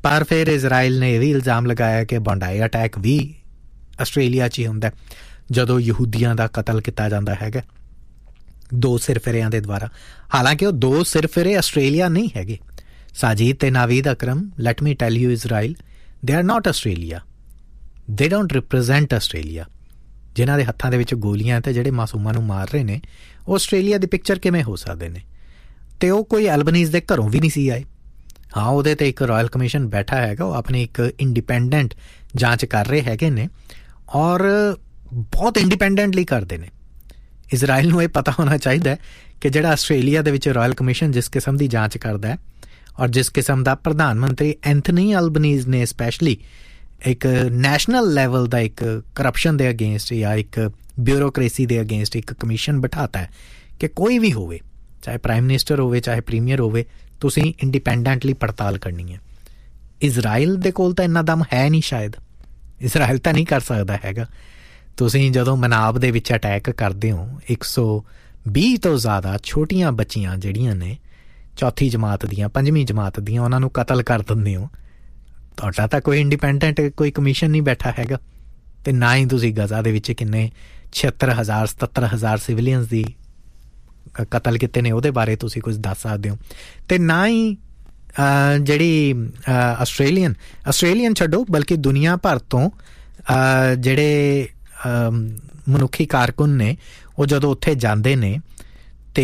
ਪਰ ਫਿਰ ਇਜ਼ਰਾਈਲ ਨੇ ਇਹ ਵੀ ਇਲਜ਼ਾਮ ਲਗਾਇਆ ਕਿ ਬੰਡਾਈ ਅਟੈਕ ਵੀ ਆਸਟ੍ਰੇਲੀਆ 'ਚ ਹੀ ਹੁੰਦਾ ਜਦੋਂ ਯਹੂਦੀਆਂ ਦਾ ਕਤਲ ਕੀਤਾ ਜਾਂਦਾ ਹੈਗਾ ਦੋ ਸਿਰਫਿਰਿਆਂ ਦੇ ਦੁਆਰਾ। ਹਾਲਾਂਕਿ ਉਹ ਦੋ ਸਿਰਫਿਰੇ ਆਸਟ੍ਰੇਲੀਆ ਨਹੀਂ ਹੈਗੇ। ਸਾਜੀਦ ਤੇ Naveed Akram, let me tell you Israel, they are not Australia, ਦੇ ਡੋਂਟ ਰਿਪਰੈਜ਼ੈਂਟ ਆਸਟ੍ਰੇਲੀਆ। ਜਿਨ੍ਹਾਂ ਦੇ ਹੱਥਾਂ ਦੇ ਵਿੱਚ ਗੋਲੀਆਂ ਅਤੇ ਜਿਹੜੇ ਮਾਸੂਮਾਂ ਨੂੰ ਮਾਰ ਰਹੇ ਨੇ ਉਹ ਆਸਟ੍ਰੇਲੀਆ ਦੀ ਪਿਕਚਰ ਕਿਵੇਂ ਹੋ ਸਕਦੇ ਨੇ? ਅਤੇ ਉਹ ਕੋਈ ਐਲਬਨੀਜ਼ ਦੇ ਘਰੋਂ ਵੀ ਨਹੀਂ ਸੀ ਆਏ। ਹਾਂ, ਉਹਦੇ 'ਤੇ ਇੱਕ ਰਾਇਲ ਕਮਿਸ਼ਨ ਬੈਠਾ ਹੈਗਾ, ਉਹ ਆਪਣੀ ਇੱਕ ਇੰਡੀਪੈਂਡੈਂਟ ਜਾਂਚ ਕਰ ਰਹੇ ਹੈਗੇ ਨੇ ਔਰ ਬਹੁਤ ਇੰਡੀਪੈਂਡੈਂਟਲੀ ਕਰਦੇ ਨੇ। ਇਜ਼ਰਾਈਲ ਨੂੰ ਇਹ ਪਤਾ ਹੋਣਾ ਚਾਹੀਦਾ ਕਿ ਜਿਹੜਾ ਆਸਟ੍ਰੇਲੀਆ ਦੇ ਵਿੱਚ ਰਾਇਲ ਕਮਿਸ਼ਨ ਜਿਸ ਕਿਸਮ ਦੀ ਜਾਂਚ ਕਰਦਾ ਹੈ ਔਰ ਜਿਸ ਕਿਸਮ ਦਾ ਪ੍ਰਧਾਨ ਮੰਤਰੀ ਐਂਥਨੀ ਅਲਬਨੀਜ਼ ਨੇ ਸਪੈਸ਼ਲੀ ਇੱਕ ਨੈਸ਼ਨਲ ਲੈਵਲ ਦਾ ਇੱਕ ਕਰਪਸ਼ਨ ਦੇ ਅਗੇਂਸਟ ਜਾਂ ਇੱਕ ਬਿਊਰੋਕਰੇਸੀ ਦੇ ਅਗੇਂਸਟ ਇੱਕ ਕਮਿਸ਼ਨ ਬਿਠਾਤਾ ਹੈ ਕਿ ਕੋਈ ਵੀ ਹੋਵੇ, ਚਾਹੇ ਪ੍ਰਾਈਮ ਮਿਨਿਸਟਰ ਹੋਵੇ, ਚਾਹੇ ਪ੍ਰੀਮੀਅਰ ਹੋਵੇ, ਤੁਸੀਂ ਇੰਡੀਪੈਂਡੈਂਟਲੀ ਪੜਤਾਲ ਕਰਨੀ ਹੈ। ਇਜ਼ਰਾਈਲ ਦੇ ਕੋਲ ਤਾਂ ਇੰਨਾ ਦਮ ਹੈ ਨਹੀਂ, ਸ਼ਾਇਦ ਇਜ਼ਰਾਈਲ ਤਾਂ ਨਹੀਂ ਕਰ ਸਕਦਾ ਹੈਗਾ। ਤੁਸੀਂ ਜਦੋਂ ਮਨਾਬ ਦੇ ਵਿੱਚ ਅਟੈਕ ਕਰਦੇ ਹੋ, ਇੱਕ ਸੌ ਵੀਹ ਤੋਂ ਜ਼ਿਆਦਾ ਛੋਟੀਆਂ ਬੱਚੀਆਂ ਜਿਹੜੀਆਂ ਨੇ ਚੌਥੀ ਜਮਾਤ ਦੀਆਂ, ਪੰਜਵੀਂ ਜਮਾਤ ਦੀਆਂ, ਉਹਨਾਂ ਨੂੰ ਕਤਲ ਕਰ ਦਿੰਦੇ ਹੋ, ਤੁਹਾਡਾ ਤਾਂ ਕੋਈ ਇੰਡੀਪੈਂਡੈਂਟ ਕੋਈ ਕਮਿਸ਼ਨ ਨਹੀਂ ਬੈਠਾ ਹੈਗਾ। ਅਤੇ ਨਾ ਹੀ ਤੁਸੀਂ ਗਜ਼ਾ ਦੇ ਵਿੱਚ ਕਿੰਨੇ ਛਿਹੱਤਰ ਹਜ਼ਾਰ ਸਤੱਤਰ ਹਜ਼ਾਰ ਸਿਵਲੀਅਨਸ ਦੀ ਕਤਲ ਕੀਤੇ ਨੇ ਉਹਦੇ ਬਾਰੇ ਤੁਸੀਂ ਕੁਝ ਦੱਸ ਸਕਦੇ ਹੋ। ਅਤੇ ਨਾ ਹੀ ਜਿਹੜੀ ਆਸਟ੍ਰੇਲੀਅਨ ਆਸਟ੍ਰੇਲੀਅਨ ਛੱਡੋ ਬਲਕਿ ਦੁਨੀਆ ਭਰ ਤੋਂ ਜਿਹੜੇ ਮਨੁੱਖੀ ਕਾਰਕੁਨ ਨੇ ਉਹ ਜਦੋਂ ਉੱਥੇ ਜਾਂਦੇ ਨੇ ਅਤੇ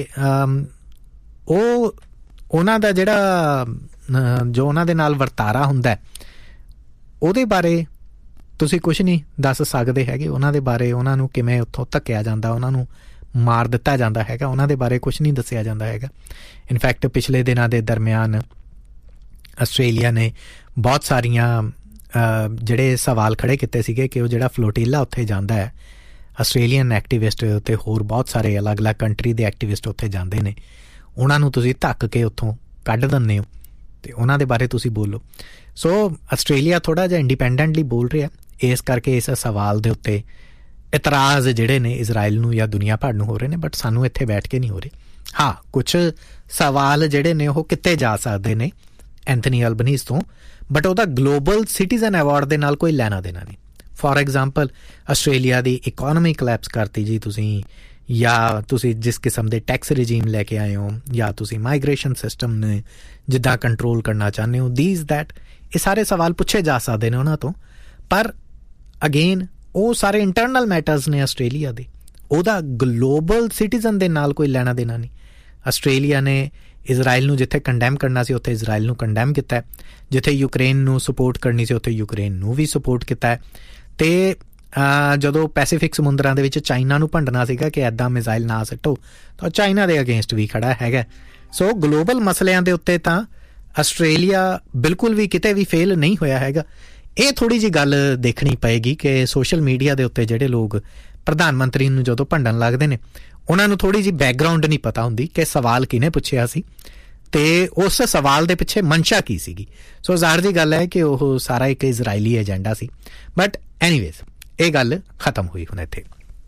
ਉਹ ਉਹਨਾਂ ਦਾ ਜਿਹੜਾ ਜੋ ਉਹਨਾਂ ਦੇ ਨਾਲ ਵਰਤਾਰਾ ਹੁੰਦਾ ਉਹਦੇ ਬਾਰੇ ਤੁਸੀਂ ਕੁਛ ਨਹੀਂ ਦੱਸ ਸਕਦੇ ਹੈਗੇ। ਉਹਨਾਂ ਦੇ ਬਾਰੇ, ਉਹਨਾਂ ਨੂੰ ਕਿਵੇਂ ਉੱਥੋਂ ਧੱਕਿਆ ਜਾਂਦਾ, ਉਹਨਾਂ ਨੂੰ ਮਾਰ ਦਿੱਤਾ ਜਾਂਦਾ ਹੈਗਾ, ਉਹਨਾਂ ਦੇ ਬਾਰੇ ਕੁਛ ਨਹੀਂ ਦੱਸਿਆ ਜਾਂਦਾ ਹੈਗਾ। ਇਨਫੈਕਟ ਪਿਛਲੇ ਦਿਨਾਂ ਦੇ ਦਰਮਿਆਨ ਆਸਟ੍ਰੇਲੀਆ ਨੇ ਬਹੁਤ ਸਾਰੀਆਂ ਜਿਹੜੇ ਸਵਾਲ ਖੜ੍ਹੇ ਕੀਤੇ ਸੀਗੇ ਕਿ ਉਹ ਜਿਹੜਾ ਫਲੋਟੀਲਾ ਉੱਥੇ ਜਾਂਦਾ ਹੈ, ਆਸਟ੍ਰੇਲੀਅਨ ਐਕਟੀਵਿਸਟ ਅਤੇ ਹੋਰ ਬਹੁਤ ਸਾਰੇ ਅਲੱਗ-ਅਲੱਗ ਕੰਟਰੀ ਦੇ ਐਕਟੀਵਿਸਟ ਉੱਥੇ ਜਾਂਦੇ ਨੇ, ਉਹਨਾਂ ਨੂੰ ਤੁਸੀਂ ਧੱਕ ਕੇ ਉੱਥੋਂ ਕੱਢ ਦਿੰਦੇ ਹੋ ਅਤੇ ਉਹਨਾਂ ਦੇ ਬਾਰੇ ਤੁਸੀਂ ਬੋਲੋ। ਸੋ ਆਸਟ੍ਰੇਲੀਆ ਥੋੜ੍ਹਾ ਜਿਹਾ ਇੰਡੀਪੈਂਡੈਂਟਲੀ ਬੋਲ ਰਿਹਾ, ਇਸ ਕਰਕੇ ਇਸ ਸਵਾਲ ਦੇ ਉੱਤੇ ਇਤਰਾਜ਼ ਜਿਹੜੇ ਨੇ ਇਜ਼ਰਾਈਲ ਨੂੰ ਜਾਂ ਦੁਨੀਆ ਭਰ ਨੂੰ ਹੋ ਰਹੇ ਨੇ, ਬਟ ਸਾਨੂੰ ਇੱਥੇ ਬੈਠ ਕੇ ਨਹੀਂ ਹੋ ਰਹੇ। ਹਾਂ, ਕੁਛ ਸਵਾਲ ਜਿਹੜੇ ਨੇ ਉਹ ਕਿਤੇ ਜਾ ਸਕਦੇ ਨੇ ਐਂਥਨੀ ਅਲਬਨੀਜ਼ ਤੋਂ, ਬਟ ਉਹਦਾ ਗਲੋਬਲ ਸਿਟੀਜ਼ਨ ਅਵਾਰਡ ਦੇ ਨਾਲ ਕੋਈ ਲੈਣਾ ਦੇਣਾ ਨਹੀਂ। For example, Australia the economy collapse ਕਰਤੀ ਜੀ ਤੁਸੀਂ, ਜਾਂ ਤੁਸੀਂ ਜਿਸ ਕਿਸਮ ਦੇ ਟੈਕਸ ਰਜੀਮ ਲੈ ਕੇ ਆਏ ਹੋ, ਜਾਂ ਤੁਸੀਂ ਮਾਈਗ੍ਰੇਸ਼ਨ ਸਿਸਟਮ ਨੇ ਜਿੱਦਾਂ ਕੰਟਰੋਲ ਕਰਨਾ ਚਾਹੁੰਦੇ ਹੋ, ਦੀਜ਼ ਦੈਟ, ਇਹ ਸਾਰੇ ਸਵਾਲ ਪੁੱਛੇ ਜਾ ਸਕਦੇ ਨੇ ਉਹਨਾਂ ਤੋਂ। ਪਰ ਅਗੇਨ ਉਹ ਸਾਰੇ ਇੰਟਰਨਲ ਮੈਟਰਸ ਨੇ ਆਸਟ੍ਰੇਲੀਆ ਦੇ, ਉਹਦਾ ਗਲੋਬਲ ਸਿਟੀਜ਼ਨ ਦੇ ਨਾਲ ਕੋਈ ਲੈਣਾ ਦੇਣਾ ਨਹੀਂ। ਆਸਟ੍ਰੇਲੀਆ ਨੇ ਇਜ਼ਰਾਈਲ ਨੂੰ ਜਿੱਥੇ ਕੰਡੈਮ ਕਰਨਾ ਸੀ ਉੱਥੇ ਇਜ਼ਰਾਈਲ ਨੂੰ ਕੰਡੈਮ ਕੀਤਾ, ਜਿੱਥੇ ਯੂਕਰੇਨ ਨੂੰ ਸਪੋਰਟ ਕਰਨੀ ਸੀ ਉੱਥੇ ਯੂਕਰੇਨ ਨੂੰ ਵੀ ਸਪੋਰਟ ਕੀਤਾ। ਅਤੇ ਜਦੋਂ ਪੈਸੀਫਿਕ ਸਮੁੰਦਰਾਂ ਦੇ ਵਿੱਚ ਚਾਈਨਾ ਨੂੰ ਭੰਡਣਾ ਸੀਗਾ ਕਿ ਇੱਦਾਂ ਮਿਜ਼ਾਈਲ ਨਾ ਸਿੱਟੋ, ਤਾਂ ਚਾਈਨਾ ਦੇ ਅਗੇਂਸਟ ਵੀ ਖੜਾ ਹੈਗਾ। ਸੋ ਗਲੋਬਲ ਮਸਲਿਆਂ ਦੇ ਉੱਤੇ ਤਾਂ ਆਸਟ੍ਰੇਲੀਆ ਬਿਲਕੁਲ ਵੀ ਕਿਤੇ ਵੀ ਫੇਲ ਨਹੀਂ ਹੋਇਆ ਹੈਗਾ। ਇਹ ਥੋੜ੍ਹੀ ਜਿਹੀ ਗੱਲ ਦੇਖਣੀ ਪਏਗੀ ਕਿ ਸੋਸ਼ਲ ਮੀਡੀਆ ਦੇ ਉੱਤੇ ਜਿਹੜੇ ਲੋਕ ਪ੍ਰਧਾਨ ਮੰਤਰੀ ਨੂੰ ਜਦੋਂ ਭੰਡਣ ਲੱਗਦੇ ਨੇ ਉਹਨਾਂ ਨੂੰ ਥੋੜ੍ਹੀ ਜਿਹੀ ਬੈਕਗਰਾਊਂਡ ਨਹੀਂ ਪਤਾ ਹੁੰਦੀ ਕਿ ਸਵਾਲ ਕਿਹਨੇ ਪੁੱਛਿਆ ਸੀ ਅਤੇ ਉਸ ਸਵਾਲ ਦੇ ਪਿੱਛੇ ਮਨਸ਼ਾ ਕੀ ਸੀਗੀ। ਸੋ ਜ਼ਾਹਰ ਜੀ ਗੱਲ ਹੈ ਕਿ ਉਹ ਸਾਰਾ ਇੱਕ ਇਜ਼ਰਾਈਲੀ ਏਜੰਡਾ ਸੀ। ਬਟ ਐਨੀਵੇਜ਼, ਇਹ ਗੱਲ ਖਤਮ ਹੋਈ ਹੁਣ ਇੱਥੇ।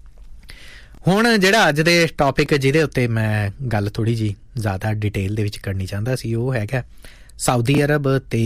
ਹੁਣ ਜਿਹੜਾ ਅੱਜ ਦੇ ਟੌਪਿਕ ਜਿਹਦੇ ਉੱਤੇ ਮੈਂ ਗੱਲ ਥੋੜ੍ਹੀ ਜਿਹੀ ਜ਼ਿਆਦਾ ਡਿਟੇਲ ਦੇ ਵਿੱਚ ਕਰਨੀ ਚਾਹੁੰਦਾ ਸੀ ਉਹ ਹੈਗਾ ਸਾਊਦੀ ਅਰਬ ਅਤੇ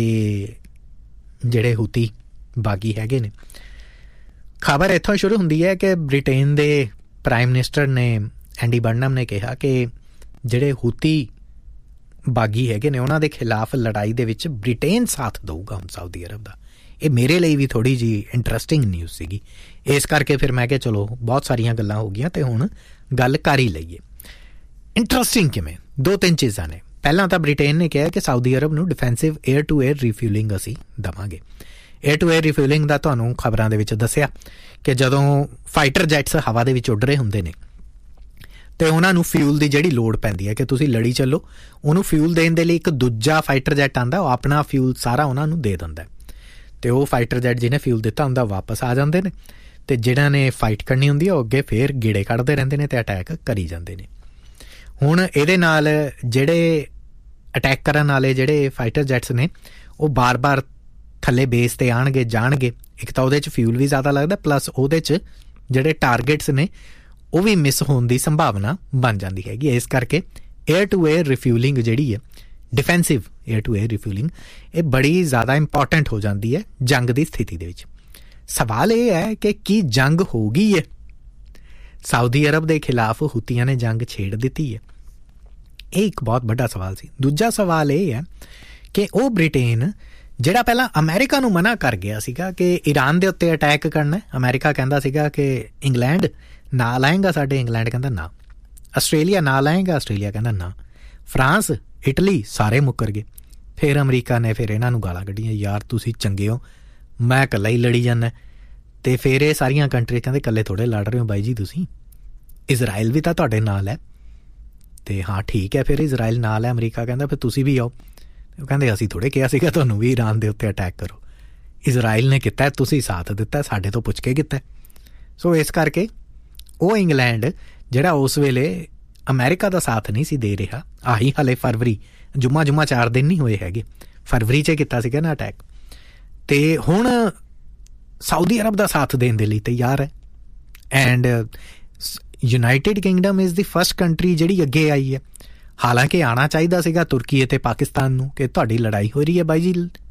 ਜਿਹੜੇ ਹੂਤੀ ਬਾਗੀ ਹੈਗੇ ਨੇ। ਖਬਰ ਇੱਥੋਂ ਸ਼ੁਰੂ ਹੁੰਦੀ ਹੈ ਕਿ ਬ੍ਰਿਟੇਨ ਦੇ ਪ੍ਰਾਈਮ ਮਿਨਿਸਟਰ ਨੇ ਐਂਡੀ ਬਰਨਮ ਨੇ ਕਿਹਾ ਕਿ ਜਿਹੜੇ ਹੂਤੀ ਬਾਗੀ ਹੈਗੇ ਨੇ ਉਹਨਾਂ ਦੇ ਖਿਲਾਫ ਲੜਾਈ ਦੇ ਵਿੱਚ ਬ੍ਰਿਟੇਨ ਸਾਥ ਦਊਗਾ ਹੁਣ ਸਾਊਦੀ ਅਰਬ ਦਾ। ਇਹ ਮੇਰੇ ਲਈ ਵੀ ਥੋੜ੍ਹੀ ਜਿਹੀ ਇੰਟਰਸਟਿੰਗ ਨਿਊਜ਼ ਸੀਗੀ, ਇਸ ਕਰਕੇ ਫਿਰ ਮੈਂ ਕਿਹਾ ਚਲੋ ਬਹੁਤ ਸਾਰੀਆਂ ਗੱਲਾਂ ਹੋ ਗਈਆਂ ਅਤੇ ਹੁਣ ਗੱਲ ਕਰ ਹੀ ਲਈਏ। ਇੰਟਰਸਟਿੰਗ ਕਿਵੇਂ? ਦੋ ਤਿੰਨ ਚੀਜ਼ਾਂ ਨੇ। ਪਹਿਲਾਂ ਤਾਂ ਬ੍ਰਿਟੇਨ ਨੇ ਕਿਹਾ ਕਿ ਸਾਊਦੀ ਅਰਬ ਨੂੰ ਡਿਫੈਂਸਿਵ ਏਅਰ ਟੂ ਏਅਰ ਰੀਫਿਊਲਿੰਗ ਅਸੀਂ ਦੇਵਾਂਗੇ। ਏਅਰ ਟੂ ਏਅਰ ਰੀਫਿਊਲਿੰਗ ਦਾ ਤੁਹਾਨੂੰ ਖਬਰਾਂ ਦੇ ਵਿੱਚ ਦੱਸਿਆ ਕਿ ਜਦੋਂ ਫਾਈਟਰ ਜੈਟਸ ਹਵਾ ਦੇ ਵਿੱਚ ਉੱਡ ਰਹੇ ਹੁੰਦੇ ਨੇ ਅਤੇ ਉਹਨਾਂ ਨੂੰ ਫਿਊਲ ਦੀ ਜਿਹੜੀ ਲੋੜ ਪੈਂਦੀ ਹੈ ਕਿ ਤੁਸੀਂ ਲੜੀ ਚੱਲੋ, ਉਹਨੂੰ ਫਿਊਲ ਦੇਣ ਦੇ ਲਈ ਇੱਕ ਦੂਜਾ ਫਾਈਟਰ ਜੈਟ ਆਉਂਦਾ, ਉਹ ਆਪਣਾ ਫਿਊਲ ਸਾਰਾ ਉਹਨਾਂ ਨੂੰ ਦੇ ਦਿੰਦਾ ਅਤੇ ਉਹ ਫਾਈਟਰ ਜੈਟ ਜਿਹਨੇ ਫਿਊਲ ਦਿੱਤਾ ਹੁੰਦਾ ਵਾਪਸ ਆ ਜਾਂਦੇ ਨੇ ਅਤੇ ਜਿਹਨਾਂ ਨੇ ਫਾਈਟ ਕਰਨੀ ਹੁੰਦੀ ਹੈ ਉਹ ਅੱਗੇ ਫਿਰ ਗੇੜੇ ਕੱਢਦੇ ਰਹਿੰਦੇ ਨੇ ਅਤੇ ਅਟੈਕ ਕਰੀ ਜਾਂਦੇ ਨੇ। ਹੁਣ ਇਹਦੇ ਨਾਲ ਜਿਹੜੇ ਅਟੈਕ ਕਰਨ ਵਾਲੇ ਜਿਹੜੇ ਫਾਈਟਰ ਜੈਟਸ ਨੇ ਉਹ ਬਾਰ-ਬਾਰ ਥੱਲੇ ਬੇਸ 'ਤੇ ਆਉਣਗੇ ਜਾਣਗੇ। ਇੱਕ ਤਾਂ ਉਹਦੇ 'ਚ ਫਿਊਲ ਵੀ ਜ਼ਿਆਦਾ ਲੱਗਦਾ, ਪਲੱਸ ਉਹਦੇ 'ਚ ਜਿਹੜੇ ਟਾਰਗੇਟਸ ਨੇ ਉਹ ਵੀ ਮਿਸ ਹੋਣ ਦੀ ਸੰਭਾਵਨਾ ਬਣ ਜਾਂਦੀ ਹੈਗੀ। ਇਸ ਕਰਕੇ ਏਅਰ ਟੂ ਏਅਰ ਰਿਫਿਊਲਿੰਗ ਜਿਹੜੀ ਹੈ ਡਿਫੈਂਸਿਵ ਏਅਰ ਟੂ ਏਅਰ ਰਿਫਿਊਲਿੰਗ ਇਹ ਬੜੀ ਜ਼ਿਆਦਾ ਇੰਪੋਰਟੈਂਟ ਹੋ ਜਾਂਦੀ ਹੈ ਜੰਗ ਦੀ ਸਥਿਤੀ ਦੇ ਵਿੱਚ। ਸਵਾਲ ਇਹ ਹੈ ਕਿ ਕੀ ਜੰਗ ਹੋ ਗਈ ਹੈ? ਸਾਊਦੀ ਅਰਬ ਦੇ ਖਿਲਾਫ ਹੂਤੀਆਂ ਨੇ ਜੰਗ ਛੇੜ ਦਿੱਤੀ ਹੈ? ਇਹ ਇੱਕ ਬਹੁਤ ਵੱਡਾ ਸਵਾਲ ਸੀ। ਦੂਜਾ ਸਵਾਲ ਇਹ ਹੈ ਕਿ ਉਹ ਬ੍ਰਿਟੇਨ ਜਿਹੜਾ ਪਹਿਲਾਂ ਅਮਰੀਕਾ ਨੂੰ ਮਨਾ ਕਰ ਗਿਆ ਸੀਗਾ ਕਿ ਈਰਾਨ ਦੇ ਉੱਤੇ ਅਟੈਕ ਕਰਨਾ, ਅਮਰੀਕਾ ਕਹਿੰਦਾ ਸੀਗਾ ਕਿ ਇੰਗਲੈਂਡ ਨਾਲ ਆਏਗਾ ਸਾਡੇ, ਇੰਗਲੈਂਡ ਕਹਿੰਦਾ ਨਾ। ਆਸਟ੍ਰੇਲੀਆ ਨਾਲ ਆਏਗਾ, ਆਸਟ੍ਰੇਲੀਆ ਕਹਿੰਦਾ ਨਾ। ਫਰਾਂਸ, ਇਟਲੀ ਸਾਰੇ ਮੁੱਕਰ ਗਏ। ਫਿਰ ਅਮਰੀਕਾ ਨੇ ਫਿਰ ਇਹਨਾਂ ਨੂੰ ਗਾਲਾਂ ਕੱਢੀਆਂ, ਯਾਰ ਤੁਸੀਂ ਚੰਗੇ ਹੋ, ਮੈਂ ਇਕੱਲਾ ਹੀ ਲੜੀ ਜਾਂਦਾ। ਅਤੇ ਫਿਰ ਇਹ ਸਾਰੀਆਂ ਕੰਟਰੀ ਕਹਿੰਦੇ ਇਕੱਲੇ ਥੋੜ੍ਹੇ ਲੜ ਰਹੇ ਹੋ ਬਾਈ ਜੀ ਤੁਸੀਂ, ਇਜ਼ਰਾਈਲ ਵੀ ਤਾਂ ਤੁਹਾਡੇ ਨਾਲ ਹੈ। ਅਤੇ ਹਾਂ ਠੀਕ ਹੈ, ਫਿਰ ਇਜ਼ਰਾਈਲ ਨਾਲ ਹੈ। ਅਮਰੀਕਾ ਕਹਿੰਦਾ ਫਿਰ ਤੁਸੀਂ ਵੀ ਆਓ। ਉਹ ਕਹਿੰਦੇ ਅਸੀਂ ਥੋੜ੍ਹੇ ਕਿਹਾ ਸੀਗਾ ਤੁਹਾਨੂੰ ਵੀ ਈਰਾਨ ਦੇ ਉੱਤੇ ਅਟੈਕ ਕਰੋ, ਇਜ਼ਰਾਈਲ ਨੇ ਕੀਤਾ, ਤੁਸੀਂ ਸਾਥ ਦਿੱਤਾ, ਸਾਡੇ ਤੋਂ ਪੁੱਛ ਕੇ ਕੀਤਾ। ਸੋ ਇਸ ਕਰਕੇ ਉਹ ਇੰਗਲੈਂਡ ਜਿਹੜਾ ਉਸ ਵੇਲੇ ਅਮਰੀਕਾ ਦਾ ਸਾਥ ਨਹੀਂ ਸੀ ਦੇ ਰਿਹਾ, ਆਹੀ ਹਾਲੇ ਫਰਵਰੀ ਜੁਮਾ ਜੁਮਾ ਚਾਰ ਦਿਨ ਨਹੀਂ ਹੋਏ ਹੈਗੇ, ਫਰਵਰੀ 'ਚ ਕੀਤਾ ਸੀਗਾ ਨਾ ਅਟੈਕ, ਅਤੇ ਹੁਣ ਸਾਊਦੀ ਅਰਬ ਦਾ ਸਾਥ ਦੇਣ ਦੇ ਲਈ ਤਿਆਰ ਹੈ। And United Kingdom is the first country ਜਿਹੜੀ ਅੱਗੇ ਆਈ ਹੈ। ਹਾਲਾਂਕਿ ਆਉਣਾ ਚਾਹੀਦਾ ਸੀਗਾ ਤੁਰਕੀ ਅਤੇ ਪਾਕਿਸਤਾਨ ਨੂੰ ਕਿ ਤੁਹਾਡੀ ਲੜਾਈ ਹੋ ਰਹੀ ਹੈ ਬਾਈ ਜੀ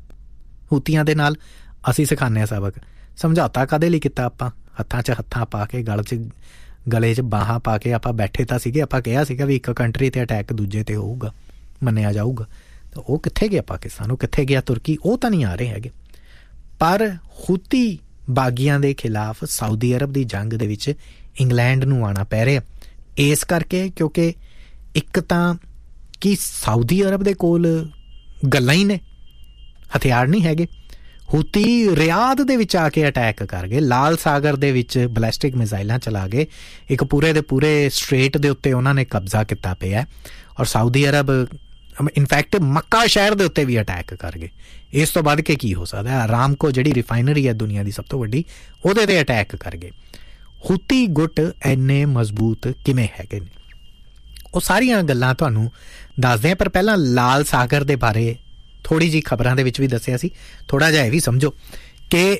ਹੂਤੀਆਂ ਦੇ ਨਾਲ, ਅਸੀਂ ਸਿਖਾਉਂਦੇ ਹਾਂ ਸਬਕ। ਸਮਝੌਤਾ ਕਾਹਦੇ ਲਈ ਕੀਤਾ ਆਪਾਂ? ਹੱਥਾਂ 'ਚ ਹੱਥਾਂ ਪਾ ਕੇ, ਗਲ 'ਚ ਗਲੇ 'ਚ ਬਾਹਾਂ ਪਾ ਕੇ ਆਪਾਂ ਬੈਠੇ ਤਾਂ ਸੀਗੇ। ਆਪਾਂ ਕਿਹਾ ਸੀਗਾ ਵੀ ਇੱਕ ਕੰਟਰੀ 'ਤੇ ਅਟੈਕ ਦੂਜੇ 'ਤੇ ਹੋਊਗਾ, ਮੰਨਿਆ ਜਾਊਗਾ। ਤਾਂ ਉਹ ਕਿੱਥੇ ਗਿਆ ਪਾਕਿਸਤਾਨ, ਉਹ ਕਿੱਥੇ ਗਿਆ ਤੁਰਕੀ? ਉਹ ਤਾਂ ਨਹੀਂ ਆ ਰਹੇ ਹੈਗੇ। ਪਰ ਹੂਤੀ ਬਾਗੀਆਂ ਦੇ ਖਿਲਾਫ ਸਾਊਦੀ ਅਰਬ ਦੀ ਜੰਗ ਦੇ ਵਿੱਚ ਇੰਗਲੈਂਡ ਨੂੰ ਆਉਣਾ ਪੈ ਰਿਹਾ, ਇਸ ਕਰਕੇ ਕਿਉਂਕਿ ਇੱਕ ਤਾਂ ਕਿ ਸਾਊਦੀ ਅਰਬ ਦੇ ਕੋਲ ਗੱਲਾਂ ਹੀ ਨੇ, ਹਥਿਆਰ ਨਹੀਂ ਹੈਗੇ। ਹੂਤੀ ਰਿਆਦ ਦੇ ਵਿੱਚ ਆ ਕੇ ਅਟੈਕ ਕਰ ਗਏ, ਲਾਲ ਸਾਗਰ ਦੇ ਵਿੱਚ ਬਲੈਸਟਿਕ ਮਿਜ਼ਾਈਲਾਂ ਚਲਾ ਗਏ, ਇੱਕ ਪੂਰੇ ਦੇ ਪੂਰੇ ਸਟ੍ਰੇਟ ਦੇ ਉੱਤੇ ਉਹਨਾਂ ਨੇ ਕਬਜ਼ਾ ਕੀਤਾ ਪਿਆ। ਔਰ ਸਾਊਦੀ ਅਰਬ ਇਨਫੈਕਟ ਮੱਕਾ ਸ਼ਹਿਰ ਦੇ ਉੱਤੇ ਵੀ ਅਟੈਕ ਕਰ ਗਏ। ਇਸ ਤੋਂ ਵੱਧ ਕੇ ਕੀ ਹੋ ਸਕਦਾ? ਆਰਾਮਕੋ ਜਿਹੜੀ ਰਿਫਾਈਨਰੀ ਹੈ ਦੁਨੀਆ ਦੀ ਸਭ ਤੋਂ ਵੱਡੀ, ਉਹਦੇ 'ਤੇ ਅਟੈਕ ਕਰ ਗਏ। ਹੂਤੀ ਗੁੱਟ ਇੰਨੇ ਮਜ਼ਬੂਤ ਕਿਵੇਂ ਹੈਗੇ ਨੇ? ਉਹ ਸਾਰੀਆਂ ਗੱਲਾਂ ਤੁਹਾਨੂੰ ਦੱਸਦੇ ਹਾਂ, ਪਰ ਪਹਿਲਾਂ ਲਾਲ ਸਾਗਰ ਦੇ ਬਾਰੇ ਥੋੜ੍ਹੀ ਜਿਹੀ ਖਬਰਾਂ ਦੇ ਵਿੱਚ ਵੀ ਦੱਸਿਆ ਸੀ। ਥੋੜ੍ਹਾ ਜਿਹਾ ਇਹ ਵੀ ਸਮਝੋ ਕਿ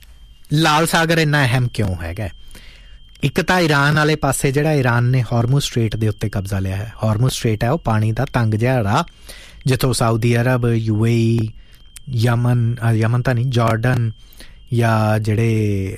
ਲਾਲ ਸਾਗਰ ਇੰਨਾ ਅਹਿਮ ਕਿਉਂ ਹੈਗਾ। ਇੱਕ ਤਾਂ ਈਰਾਨ ਵਾਲੇ ਪਾਸੇ ਜਿਹੜਾ ਈਰਾਨ ਨੇ ਹਾਰਮੁਜ਼ ਸਟ੍ਰੇਟ ਦੇ ਉੱਤੇ ਕਬਜ਼ਾ ਲਿਆ ਹੈ। ਹਾਰਮੁਜ਼ ਸਟ੍ਰੇਟ ਹੈ ਉਹ ਪਾਣੀ ਦਾ ਤੰਗ ਜਿਹਾ ਰਾਹ, ਜਿੱਥੋਂ ਸਾਊਦੀ ਅਰਬ, ਯੂ ਏ ਈ, ਯਮਨ ਯਮਨ ਤਾਂ ਨਹੀਂ ਜਾਰਡਨ, ਜਾਂ ਜਿਹੜੇ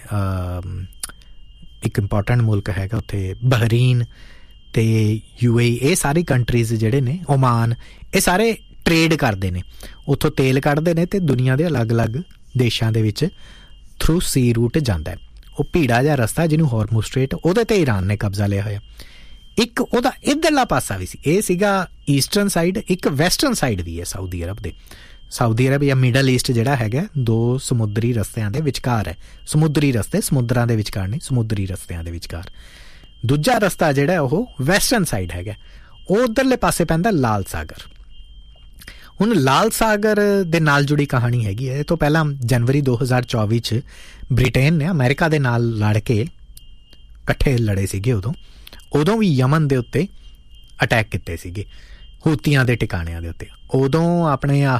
ਇੱਕ ਇੰਪੋਰਟੈਂਟ ਮੁਲਕ ਹੈਗਾ ਉੱਥੇ ਬਹਰੀਨ ਅਤੇ ਯੂ ਏ ਈ, ਇਹ ਸਾਰੀ ਕੰਟਰੀਜ਼ ਜਿਹੜੇ ਨੇ, ਓਮਾਨ, ਇਹ ਸਾਰੇ ਟਰੇਡ ਕਰਦੇ ਨੇ, ਉੱਥੋਂ ਤੇਲ ਕੱਢਦੇ ਨੇ ਅਤੇ ਦੁਨੀਆ ਦੇ ਅਲੱਗ-ਅਲੱਗ ਦੇਸ਼ਾਂ ਦੇ ਵਿੱਚ ਥਰੂ ਸੀ ਰੂਟ ਜਾਂਦਾ ਹੈ। ਉਹ ਭੀੜਾ ਜਿਹਾ ਰਸਤਾ ਜਿਹਨੂੰ ਹਾਰਮੁਜ਼ ਸਟ੍ਰੇਟ, ਉਹਦੇ 'ਤੇ ਈਰਾਨ ਨੇ ਕਬਜ਼ਾ ਲਿਆ ਹੋਇਆ। ਇੱਕ ਉਹਦਾ ਇੱਧਰਲਾ ਪਾਸਾ ਵੀ ਸੀ, ਇਹ ਸੀਗਾ ਈਸਟਰਨ ਸਾਈਡ, ਇੱਕ ਵੈਸਟਰਨ ਸਾਈਡ ਵੀ ਹੈ ਸਾਊਦੀ ਅਰਬ ਦੇ। ਸਾਊਦੀ ਅਰਬ ਜਾਂ ਮਿਡਲ ਈਸਟ ਜਿਹੜਾ ਹੈਗਾ ਦੋ ਸਮੁੰਦਰੀ ਰਸਤਿਆਂ ਦੇ ਵਿਚਕਾਰ ਹੈ। ਸਮੁੰਦਰੀ ਰਸਤੇ, ਸਮੁੰਦਰਾਂ ਦੇ ਵਿਚਕਾਰ ਨਹੀਂ, ਸਮੁੰਦਰੀ ਰਸਤਿਆਂ ਦੇ ਵਿਚਕਾਰ। ਦੂਜਾ ਰਸਤਾ ਜਿਹੜਾ ਉਹ ਵੈਸਟਰਨ ਸਾਈਡ ਹੈਗਾ, ਉਹ ਉੱਧਰਲੇ ਪਾਸੇ ਪੈਂਦਾ ਲਾਲ ਸਾਗਰ। ਹੁਣ ਲਾਲ ਸਾਗਰ ਦੇ ਨਾਲ ਜੁੜੀ ਕਹਾਣੀ ਹੈਗੀ ਹੈ। ਇਹ ਤੋਂ ਪਹਿਲਾਂ ਜਨਵਰੀ ਦੋ ਹਜ਼ਾਰ ਚੌਵੀ 'ਚ ਬ੍ਰਿਟੇਨ ਨੇ ਅਮਰੀਕਾ ਦੇ ਨਾਲ ਲੜ ਕੇ ਇਕੱਠੇ ਲੜੇ ਸੀਗੇ। ਉਦੋਂ ਉਦੋਂ ਵੀ ਯਮਨ ਦੇ ਉੱਤੇ ਅਟੈਕ ਕੀਤੇ ਸੀਗੇ, ਹੂਤੀਆਂ ਦੇ ਟਿਕਾਣਿਆਂ ਦੇ ਉੱਤੇ। ਉਦੋਂ ਆਪਣੇ ਆਹ